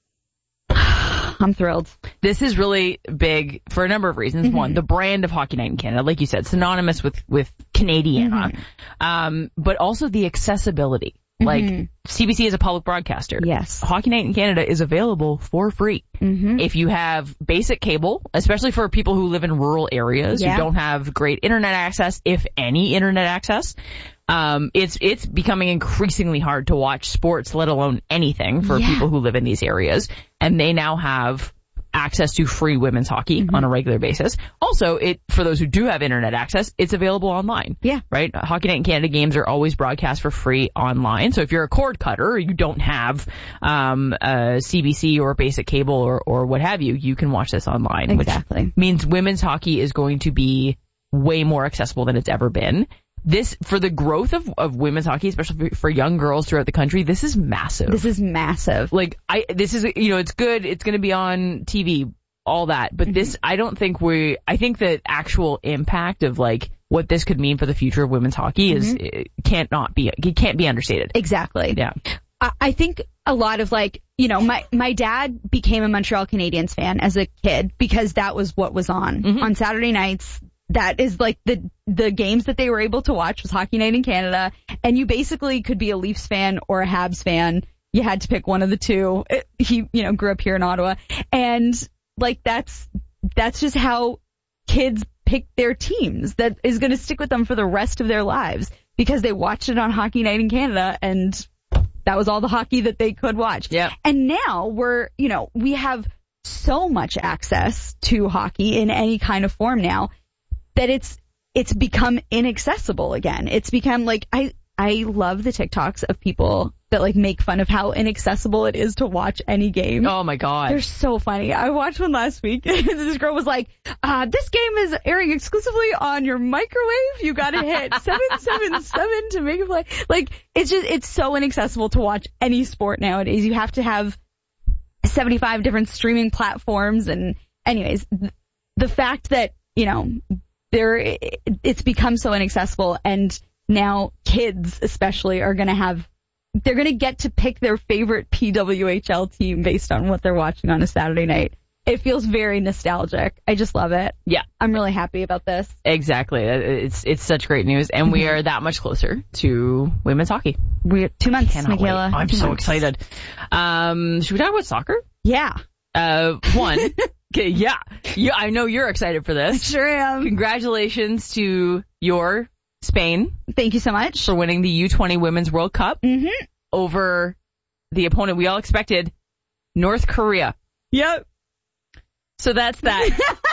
I'm thrilled. This is really big for a number of reasons. Mm-hmm. One, the brand of Hockey Night in Canada, like you said, synonymous with, with Canadiana. Mm-hmm. Um, but also the accessibility. Like, Mm-hmm. C B C is a public broadcaster. Yes. Hockey Night in Canada is available for free. Mm-hmm. If you have basic cable, especially for people who live in rural areas Yeah. who don't have great internet access, if any internet access, um, it's, it's becoming increasingly hard to watch sports, let alone anything for Yeah. people who live in these areas. And they now have access to free women's hockey Mm-hmm. on a regular basis. Also, it, for those who do have internet access, it's available online. Yeah. Right? Hockey Night in Canada games are always broadcast for free online. So if you're a cord cutter or you don't have, um, uh, C B C or basic cable or, or what have you, you can watch this online. Exactly. Which means women's hockey is going to be way more accessible than it's ever been. This, for the growth of, of women's hockey, especially for, for young girls throughout the country, this is massive. This is massive. Like, I, this is, you know, it's good. It's going to be on T V, all that. But Mm-hmm. this, I don't think we, I think the actual impact of like what this could mean for the future of women's hockey is Mm-hmm. it can't not be it can't be understated. Exactly. Yeah. I, I think a lot of like, you know, my my dad became a Montreal Canadiens fan as a kid because that was what was on Mm-hmm. on Saturday nights. That is like the the games that they were able to watch was Hockey Night in Canada, and you basically could be a Leafs fan or a Habs fan. You had to pick one of the two. It, he, you know, grew up here in Ottawa, and like that's that's just how kids pick their teams. That is going to stick with them for the rest of their lives because they watched it on Hockey Night in Canada, and that was all the hockey that they could watch. Yeah. And now we're, you know, we have so much access to hockey in any kind of form now that it's it's become inaccessible again. It's become like I I love the TikToks of people that like make fun of how inaccessible it is to watch any game. Oh my god. They're so funny. I watched one last week. This girl was like, uh, this game is airing exclusively on your microwave. You gotta hit seven seven seven to make it play. Like, it's just, it's so inaccessible to watch any sport nowadays. You have to have seventy-five different streaming platforms. And anyways, th- the fact that, you know, there, it's become so inaccessible, and now kids especially are gonna have they're going to get to pick their favorite P W H L team based on what they're watching on a Saturday night. It feels very nostalgic. I just love it. Yeah. I'm really happy about this. Exactly. It's it's such great news, and we are that much closer to women's hockey. We're two months, Cannot Michaela. wait. I'm two so months. excited. Um, should we talk about soccer? Yeah. Uh, one. Okay, yeah. You, I know you're excited for this. I sure am. Congratulations to your Spain. Thank you so much. For winning the U twenty Women's World Cup mm-hmm. over the opponent we all expected, North Korea. Yep. So that's that.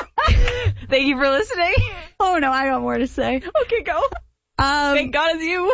Thank you for listening. Oh no, I got more to say. Okay, go. Um, Thank God it's you.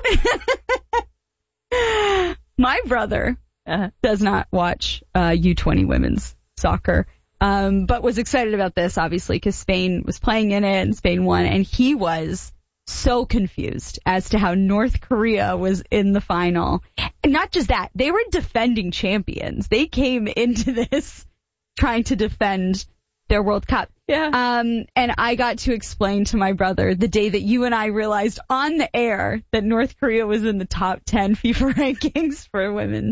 My brother uh-huh. does not watch uh, U twenty women's soccer, um, but was excited about this, obviously, because Spain was playing in it and Spain won, and he was so confused as to how North Korea was in the final. And not just that, they were defending champions. They came into this trying to defend their World Cup. Yeah. Um, and I got to explain to my brother the day that you and I realized on the air that North Korea was in the top ten FIFA rankings for women.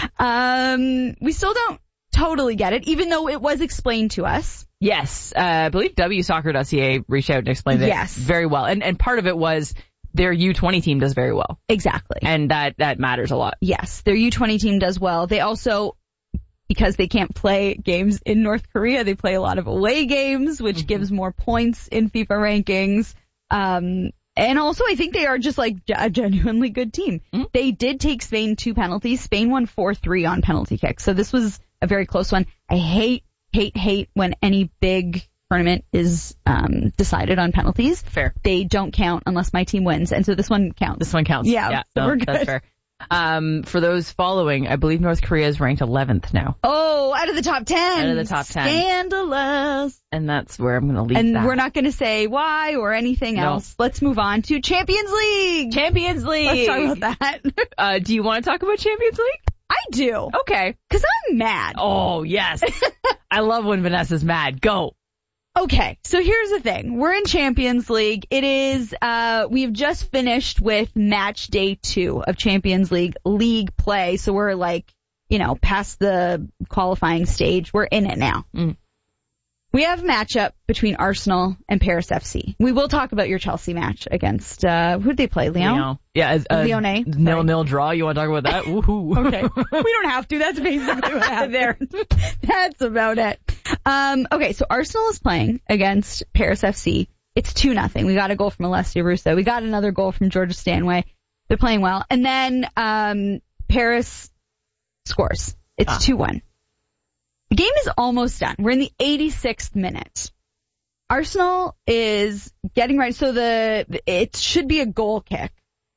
Um, we still don't totally get it, even though it was explained to us. Yes. Uh, I believe W Soccer dot C A reached out and explained it yes. very well. And and part of it was their U twenty team does very well. Exactly. And that, that matters a lot. Yes. Their U twenty team does well. They also, because they can't play games in North Korea, they play a lot of away games, which mm-hmm. gives more points in FIFA rankings. Um, and also I think they are just like a genuinely good team. Mm-hmm. They did take Spain two penalties. Spain won four three on penalty kicks. So this was a very close one. I hate, hate, hate when any big tournament is um decided on penalties. Fair. They don't count unless my team wins. And so this one counts. This one counts. Yeah, yeah so no, we're good. That's fair. Um, for those following, I believe North Korea is ranked eleventh now. Oh, out of the top ten. Out of the top ten. Scandalous. And that's where I'm going to leave and that. And we're not going to say why or anything no. else. Let's move on to Champions League. Champions League. Let's talk about that. uh, do you want to talk about Champions League? I do. Okay. Because I'm mad. Oh, yes. I love when Vanessa's mad. Go. Okay, so here's the thing. We're in Champions League. It is, uh, we've just finished with match day two of Champions League league play. So we're like, you know, past the qualifying stage. We're in it now. Mm. We have a matchup between Arsenal and Paris F C. We will talk about your Chelsea match against, uh, who'd they play? Lyon? Lyon. Yeah, uh, Lyonnais. Nil-nil draw. You want to talk about that? Woohoo. Okay. We don't have to. That's basically what happened there. That's about it. Um, okay, so Arsenal is playing against Paris F C. It's two nothing. We got a goal from Alessia Russo. We got another goal from Georgia Stanway. They're playing well. And then, um, Paris scores. It's two one. The game is almost done. We're in the eighty-sixth minute. Arsenal is getting ready. So the, it should be a goal kick.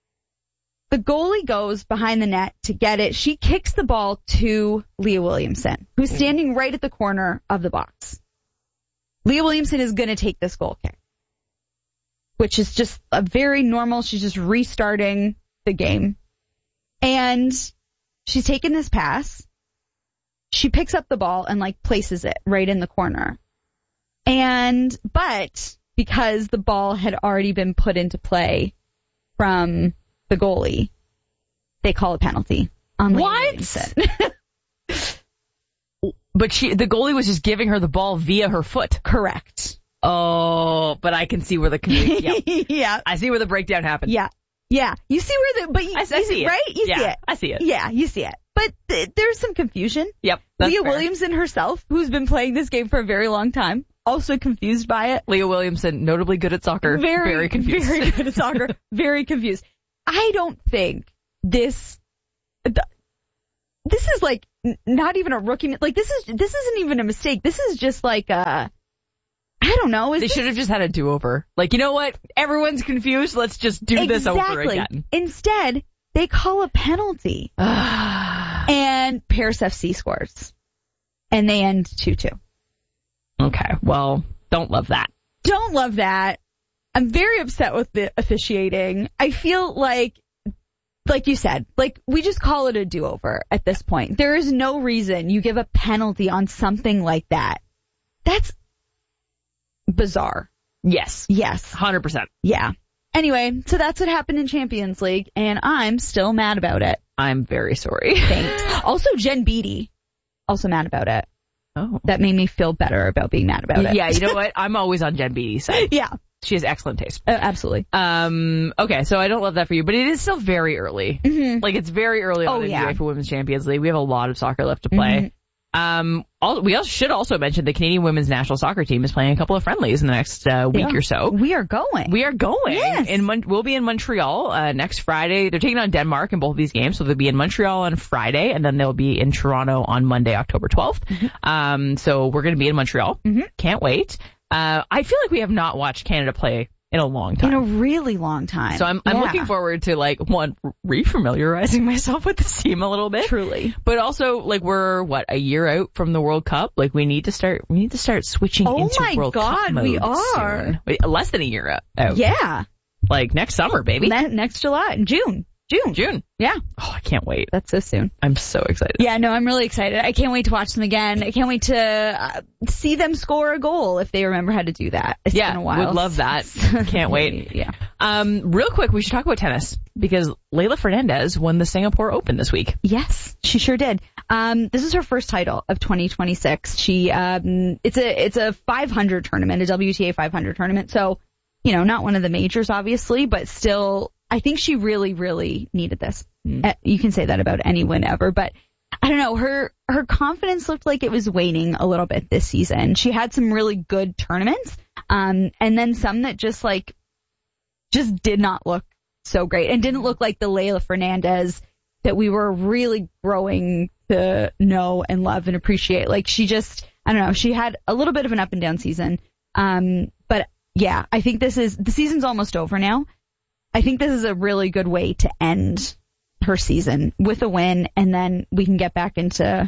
The goalie goes behind the net to get it. She kicks the ball to Leah Williamson, who's standing right at the corner of the box. Leah Williamson is going to take this goal kick, which is just a very normal. She's just restarting the game. And she's taken this pass. She picks up the ball and like places it right in the corner. And, but because the ball had already been put into play from the goalie, they call a penalty on Leah What? Williamson. But she, the goalie was just giving her the ball via her foot. Correct. Oh, but I can see where the community, yep. yeah. I see where the breakdown happened. Yeah. Yeah. You see where the, but you, I, I you see it. Right? You yeah, see it. I see it. Yeah, you see it. But th- there's some confusion. Yep. That's Leah fair. Williamson herself, who's been playing this game for a very long time, also confused by it. Leah Williamson, notably good at soccer. Very, very confused. Very good at soccer. Very confused. I don't think this, th- this is like n- not even a rookie, like this is, this isn't even a mistake. This is just like a, I don't know. Is They this, should have just had a do-over. Like, you know what? Everyone's confused. Let's just do exactly. this over again. Instead, they call a penalty. And Paris F C scores. And they end two two. Okay, well, don't love that. Don't love that. I'm very upset with the officiating. I feel like, like you said, like we just call it a do-over at this point. There is no reason you give a penalty on something like that. That's bizarre. Yes. Yes. one hundred percent. Yeah. Anyway, so that's what happened in Champions League, and I'm still mad about it. I'm very sorry. Thanks. Also, Jen Beattie, also mad about it. Oh. That made me feel better about being mad about it. Yeah, you know what? I'm always on Jen Beattie's side. Yeah. She has excellent taste. Uh, absolutely. Um, okay, so I don't love that for you, but it is still very early. Mm-hmm. Like, it's very early on Oh, in yeah. UEFA Women's Champions League. We have a lot of soccer left to play. Mm-hmm. Um, all, we also should also mention the Canadian women's national soccer team is playing a couple of friendlies in the next uh, week Yeah. or so. We are going. We are going. Yes. In Mon- we'll be in Montreal uh, next Friday. They're taking on Denmark in both of these games, so they'll be in Montreal on Friday, and then they'll be in Toronto on Monday, October twelfth. Mm-hmm. Um, so we're going to be in Montreal. Mm-hmm. Can't wait. Uh, I feel like we have not watched Canada play in a long time. In a really long time. So I'm I'm Yeah. looking forward to, like, one, refamiliarizing myself with this team a little bit. Truly. But also, like, we're what, a year out from the World Cup? Like, we need to start we need to start switching Oh into my World Cup God, mode we are. soon. Wait, less than a year out. out. Yeah. Like next summer, baby. Ne- next July. June. June. June. Yeah. Oh, I can't wait. That's so soon. I'm so excited. Yeah, no, I'm really excited. I can't wait to watch them again. I can't wait to uh, see them score a goal if they remember how to do that. It's yeah, been a while. would love that. Can't wait. Yeah. Um, real quick, we should talk about tennis because Leylah Fernandez won the Singapore Open this week. Yes, she sure did. Um, this is her first title of twenty twenty-six. She, um, it's a, it's a five hundred tournament, a W T A five hundred tournament. So, you know, not one of the majors, obviously, but still, I think she really, really needed this. Mm. Uh, you can say that about any win ever, but I don't know, her, her confidence looked like it was waning a little bit this season. She had some really good tournaments, um, and then some that just like, just did not look so great and didn't look like the Leylah Fernandez that we were really growing to know and love and appreciate. Like she just, I don't know, she had a little bit of an up and down season. Um, but yeah, I think this is, the season's almost over now. I think this is a really good way to end her season with a win, and then we can get back into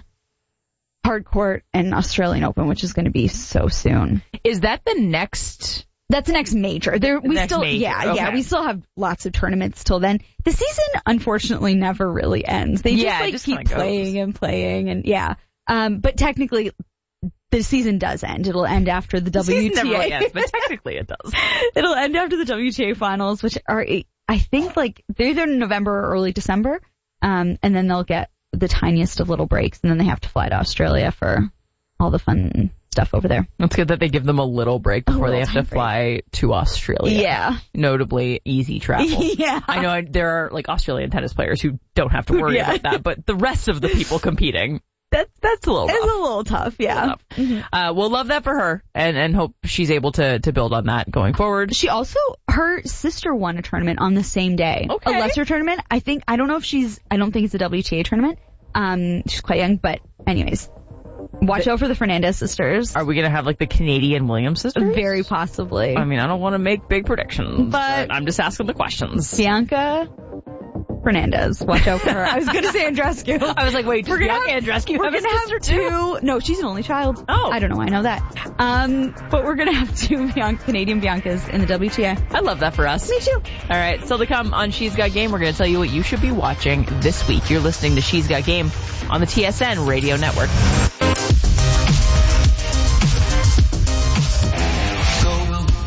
hard court and Australian Open, which is going to be so soon. Is that the next? That's the next major. There, we next still, major. yeah, Okay. yeah, we still have lots of tournaments till then. The season, unfortunately, never really ends. They just Yeah, it like just keep kinda goes. playing and playing, and yeah. Um, but technically, the season does end. It'll end after the, The W T A. season never really ends, but technically it does. It'll end after the W T A finals, which are, I think, like they're either in November or early December. Um, and then they'll get the tiniest of little breaks, and then they have to fly to Australia for all the fun stuff over there. It's good that they give them a little break before A they little have to time fly to Australia. Yeah. Notably easy travel. Yeah. I know I, there are like Australian tennis players who don't have to worry Yeah. about that, but the rest of the people competing, that's that's a little rough. It's a little tough, yeah. Tough. Mm-hmm. Uh, we'll love that for her and, and hope she's able to, to build on that going forward. She also, her sister won a tournament on the same day. Okay. A lesser tournament. I think, I don't know if she's, I don't think it's a W T A tournament. Um, she's quite young, but anyways. Watch But, out for the Fernandez sisters. Are we going to have like the Canadian Williams sisters? Very possibly. I mean, I don't want to make big predictions, But- but I'm just asking the questions. Bianca Fernandez. Watch out for her. I was going to say Andrescu. I was like, wait, does We're gonna Bianca have- Andreescu We're have a gonna sister have too? two. No, she's an only child. Oh. I don't know. I know that. Um, but we're gonna have two Bian- Canadian Biancas in the W T A. I love that for us. Me too. All right, still to come on She's Got Game, we're going to tell you what you should be watching this week. You're listening to She's Got Game on the T S N Radio Network. Go, go,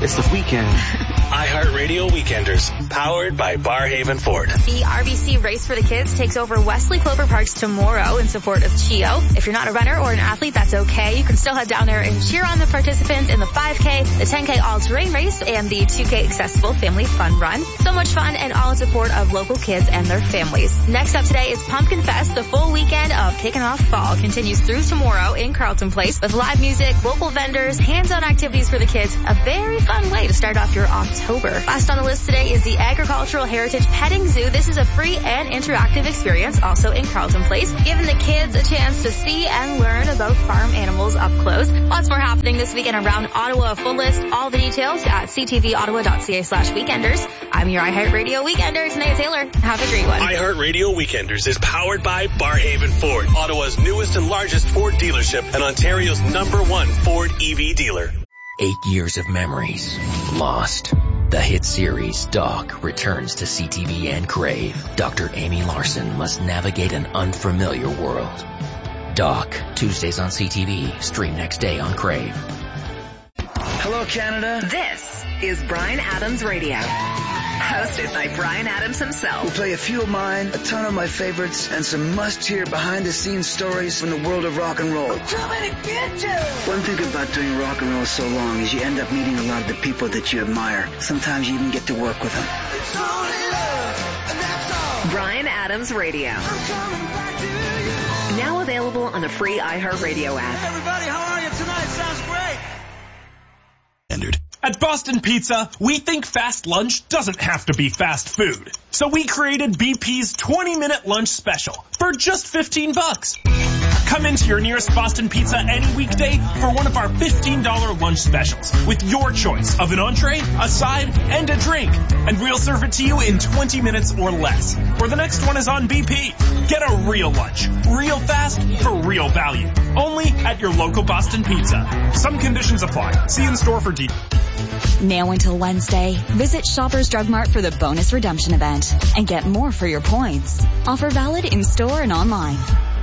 It's the weekend. iHeartRadio Weekenders, powered by Barhaven Ford. The R B C Race for the Kids takes over Wesley Clover Parks tomorrow in support of Chio. If you're not a runner or an athlete, that's okay. You can still head down there and cheer on the participants in the five K, the ten K all-terrain race, and the two K accessible family fun run. So much fun and all in support of local kids and their families. Next up today is Pumpkin Fest. The full weekend of Kicking Off Fall continues through tomorrow in Carlton Place with live music, local vendors, hands-on activities for the kids. A very fun way to start off your October. Last on the list today is the Agricultural Heritage Petting Zoo. This is a free and interactive experience also in Carlton Place, giving the kids a chance to see and learn about farm animals up close. Lots more happening this weekend around Ottawa. Full list, all the details at c t v ottawa dot c a slash weekenders. I'm your iHeartRadio Weekender, Tanae Taylor. Have a great one. iHeartRadio Weekenders is powered by Barhaven Ford, Ottawa's newest and largest Ford dealership and Ontario's number one Ford E V dealer. Eight years of memories lost. The hit series Doc returns to C T V and Crave. Doctor Amy Larson must navigate an unfamiliar world. Doc, Tuesdays on C T V, stream next day on Crave. Hello, Canada. This is Bryan Adams Radio. Hosted by Bryan Adams himself. We'll play a few of mine, a ton of my favorites, and some must-hear behind-the-scenes stories from the world of rock and roll. I'm coming to get you! One thing about doing rock and roll so long is you end up meeting a lot of the people that you admire. Sometimes you even get to work with them. It's only love, and that's all. Bryan Adams Radio. I'm coming back to you. Now available on the free iHeartRadio app. Hey everybody, how are you tonight? Sounds great. At Boston Pizza, we think fast lunch doesn't have to be fast food. So we created B P's twenty minute lunch special for just fifteen bucks. Come into your nearest Boston Pizza any weekday for one of our fifteen dollars lunch specials with your choice of an entree, a side, and a drink. And we'll serve it to you in twenty minutes or less. Or the next one is on B P. Get a real lunch, real fast, for real value. Only at your local Boston Pizza. Some conditions apply. See in store for details. Now until Wednesday, visit Shoppers Drug Mart for the bonus redemption event and get more for your points. Offer valid in store and online.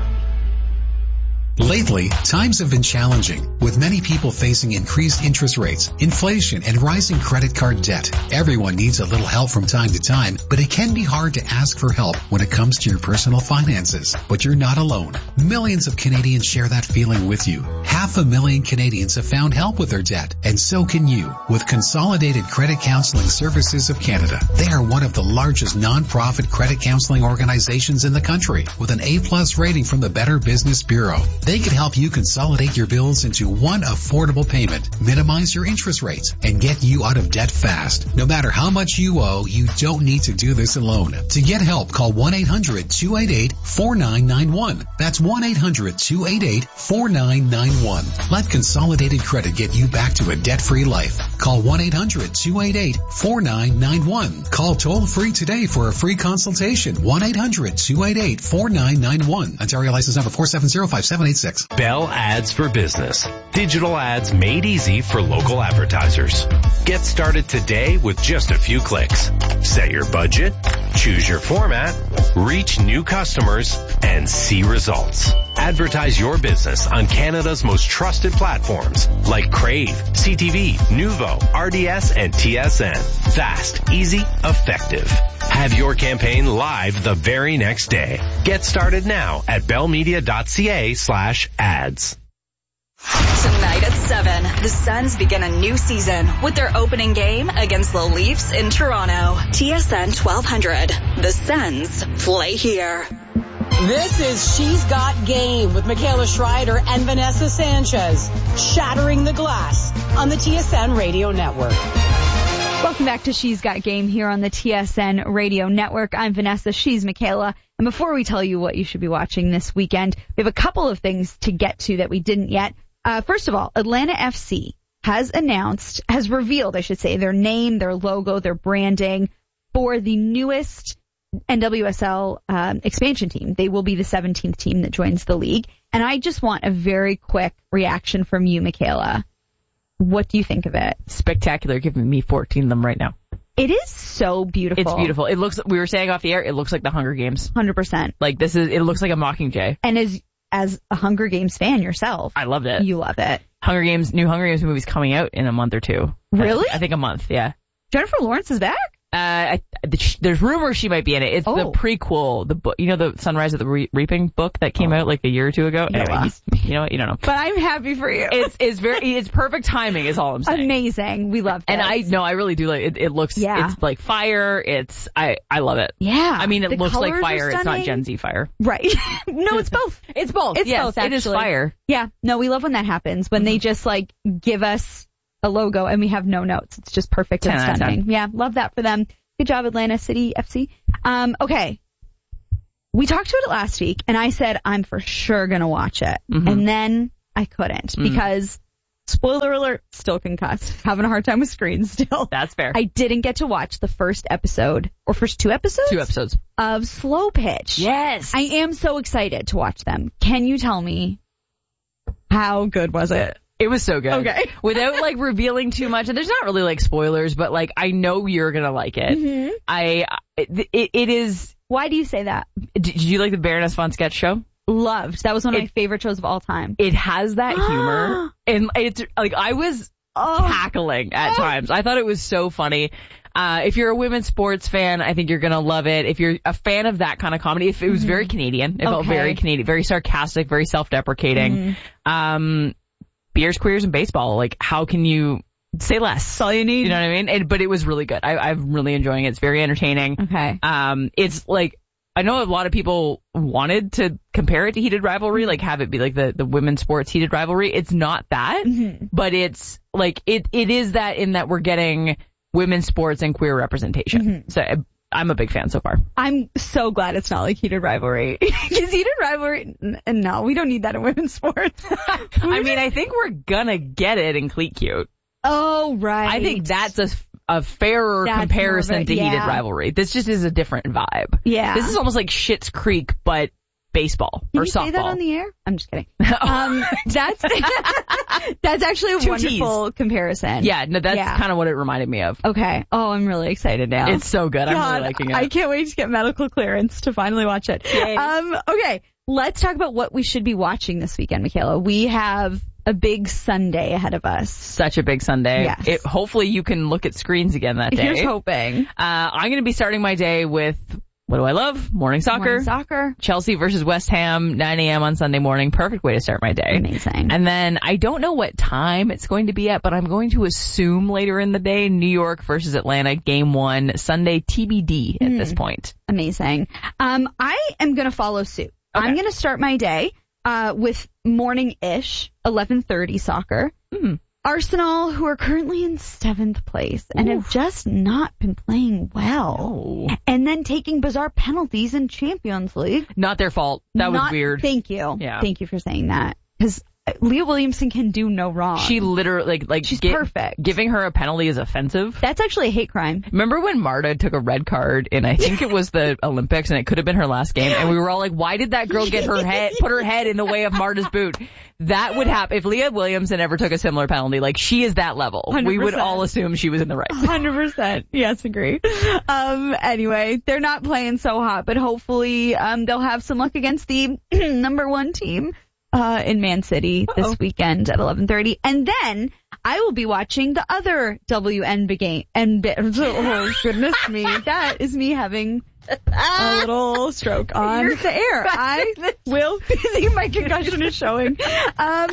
Lately, times have been challenging, with many people facing increased interest rates, inflation, and rising credit card debt. Everyone needs a little help from time to time, but it can be hard to ask for help when it comes to your personal finances. But you're not alone. Millions of Canadians share that feeling with you. Half a million Canadians have found help with their debt, and so can you, with Consolidated Credit Counseling Services of Canada. They are one of the largest non-profit credit counseling organizations in the country, with an A-plus rating from the Better Business Bureau. They can help you consolidate your bills into one affordable payment, minimize your interest rates, and get you out of debt fast. No matter how much you owe, you don't need to do this alone. To get help, call one eight hundred two eight eight four nine nine one. That's one eight hundred two eight eight four nine nine one. Let Consolidated Credit get you back to a debt-free life. Call one eight hundred two eight eight four nine nine one. Call toll-free today for a free consultation. one eight hundred two eight eight four nine nine one. Ontario license number four seven zero five seven eight six. Bell Ads for Business. Digital ads made easy for local advertisers. Get started today with just a few clicks. Set your budget, choose your format, reach new customers, and see results. Advertise your business on Canada's most trusted platforms like Crave, C T V, Nuvo, R D S, and T S N. Fast, easy, effective. Have your campaign live the very next day. Get started now at bellmedia.ca slash ads. Tonight at seven, the Sens begin a new season with their opening game against the Leafs in Toronto. T S N twelve hundred. The Sens play here. This is She's Got Game with Michaela Schreider and Vanessa Sanchez, shattering the glass on the T S N Radio Network. Welcome back to She's Got Game here on the T S N Radio Network. I'm Vanessa, she's Michaela. And before we tell you what you should be watching this weekend, we have a couple of things to get to that we didn't yet. Uh, first of all, Atlanta F C has announced, has revealed, I should say, their name, their logo, their branding for the newest N W S L um, expansion team. They will be the seventeenth team that joins the league. And I just want a very quick reaction from you, Michaela. What do you think of it? Spectacular, giving me fourteen of them right now. It is so beautiful. It's beautiful. It looks, we were saying off the air, it looks like the Hunger Games. one hundred percent. Like this is, it looks like a Mockingjay. And as, as a Hunger Games fan yourself. I loved it. You love it. Hunger Games, new Hunger Games movie's coming out in a month or two. Really? I, I think a month, yeah. Jennifer Lawrence is back? Uh, I, there's rumors she might be in it. It's oh. the prequel, the book, you know, the Sunrise of the Re- Reaping book that came oh. out like a year or two ago. Yeah. Anyway, you, you know what? You don't know. But I'm happy for you. It's it's very it's perfect timing is all I'm saying. Amazing. We love that. And I no, I really do like it. It looks yeah. it's like fire. It's I I love it. Yeah. I mean, it the looks like fire. It's not stunning. Gen Z fire. Right. No, it's both. It's both. It's yes, both. Actually. It is fire. Yeah. No, we love when that happens when mm-hmm. they just like give us a logo and we have no notes. It's just perfect and stunning. Yeah, love that for them. Good job, Atlanta City F C. Um, okay. We talked about it last week, and I said I'm for sure going to watch it. Mm-hmm. And then I couldn't mm-hmm. because, spoiler alert, still concussed. Having a hard time with screens still. That's fair. I didn't get to watch the first episode, or first two episodes? Two episodes. Of Slow Pitch. Yes. I am so excited to watch them. Can you tell me how good was it? It was so good. Okay. Without like revealing too much, and there's not really like spoilers, but like I know you're gonna like it. Mm-hmm. I it, it it is. Why do you say that? Did you like the Baroness von Sketch show? Loved. That was one of it, my favorite shows of all time. It has that humor, and it's like I was oh. cackling at oh. times. I thought it was so funny. Uh, if you're a women's sports fan, I think you're gonna love it. If you're a fan of that kind of comedy, if it was mm-hmm. very Canadian, it okay. felt very Canadian, very sarcastic, very self-deprecating. Mm-hmm. Um. Beers, queers, and baseball. Like, how can you say less? That's all you need. You know what I mean? It, but it was really good. I, I'm really enjoying it. It's very entertaining. Okay. Um, it's like, I know a lot of people wanted to compare it to Heated Rivalry, like have it be like the, the women's sports Heated Rivalry. It's not that, mm-hmm. but it's like, it, it is that in that we're getting women's sports and queer representation. Mm-hmm. So I'm a big fan so far. I'm so glad it's not like Heated Rivalry. Because Heated Rivalry, n- no, we don't need that in women's sports. I mean, I think we're gonna get it in Cleat Cute. Oh, right. I think that's a, a fairer that's comparison a, to yeah. Heated Rivalry. This just is a different vibe. Yeah. This is almost like Schitt's Creek, but baseball Can or you softball. Say that on the air? I'm just kidding. um, that's that's actually a Two wonderful T's. comparison. Yeah, no, that's yeah. kind of what it reminded me of. Okay. Oh, I'm really excited now. It's so good. God, I'm really liking it. I can't wait to get medical clearance to finally watch it. Yay. Um, okay, let's talk about what we should be watching this weekend, Michaela. We have a big Sunday ahead of us. Such a big Sunday. Yes. It, hopefully you can look at screens again that day. Here's hoping. Uh, I'm going to be starting my day with... What do I love? Morning soccer. Morning soccer. Chelsea versus West Ham, nine a.m. on Sunday morning. Perfect way to start my day. Amazing. And then I don't know what time it's going to be at, but I'm going to assume later in the day, New York versus Atlanta, game one, Sunday T B D at mm. this point. Amazing. Um, I am going to follow suit. Okay. I'm going to start my day uh, with morning-ish, eleven thirty soccer. Mm. Arsenal, who are currently in seventh place and Oof. have just not been playing well. No. And then taking bizarre penalties in Champions League. Not their fault. That not, was weird. Thank you. Yeah. Thank you for saying that. Because Leah Williamson can do no wrong. She literally, like, like she's get, perfect. Giving her a penalty is offensive. That's actually a hate crime. Remember when Marta took a red card in, I think it was the Olympics, and it could have been her last game, and we were all like, why did that girl get her head, put her head in the way of Marta's boot? That would happen if Leah Williamson ever took a similar penalty. Like, she is that level. one hundred percent. We would all assume she was in the right. one hundred percent. Yes, agree. Um, anyway, they're not playing so hot, but hopefully, um, they'll have some luck against the number one team. Uh, in Man City Uh-oh. this weekend at eleven thirty. And then I will be watching the other W N B A game. And oh, goodness me. That is me having a little stroke on You're the air. I will be, my concussion is showing. Um,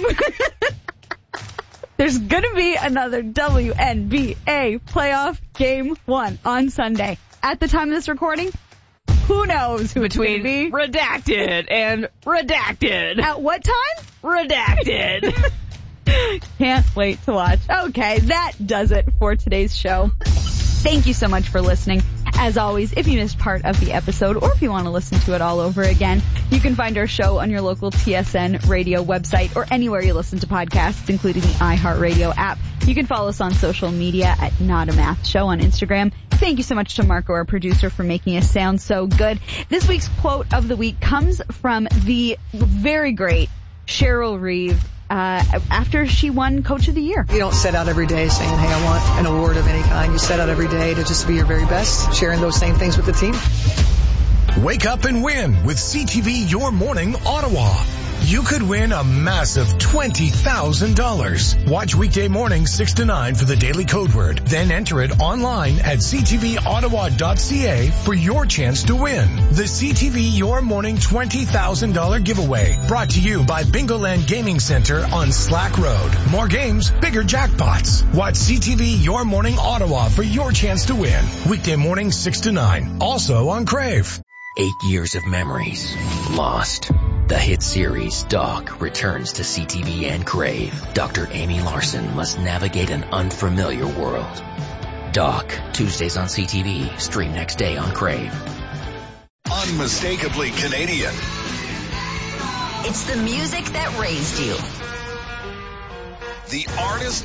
there's gonna be another W N B A playoff game one on Sunday. At the time of this recording, who knows who Between it's gonna be? redacted and redacted. At what time? Redacted. Can't wait to watch. Okay, that does it for today's show. Thank you so much for listening. As always, if you missed part of the episode or if you want to listen to it all over again, you can find our show on your local T S N radio website or anywhere you listen to podcasts, including the iHeartRadio app. You can follow us on social media at Not a Math Show on Instagram. Thank you so much to Marco, our producer, for making us sound so good. This week's quote of the week comes from the very great Cheryl Reeve. Uh, after she won Coach of the Year. You don't set out every day saying, hey, I want an award of any kind. You set out every day to just be your very best, sharing those same things with the team. Wake up and win with C T V Your Morning Ottawa. you could win a massive twenty thousand dollars. Watch weekday mornings six to nine for the daily code word. Then enter it online at c t v ottawa dot c a for your chance to win. The C T V Your Morning twenty thousand dollars giveaway. Brought to you by Bingoland Gaming Center on Slack Road. More games, bigger jackpots. Watch C T V Your Morning Ottawa for your chance to win. Weekday morning six to nine. Also on Crave. Eight years of memories lost. The hit series Doc returns to C T V and Crave. Doctor Amy Larson must navigate an unfamiliar world. Doc, Tuesdays on C T V, stream next day on Crave. Unmistakably Canadian. It's the music that raised you. The artist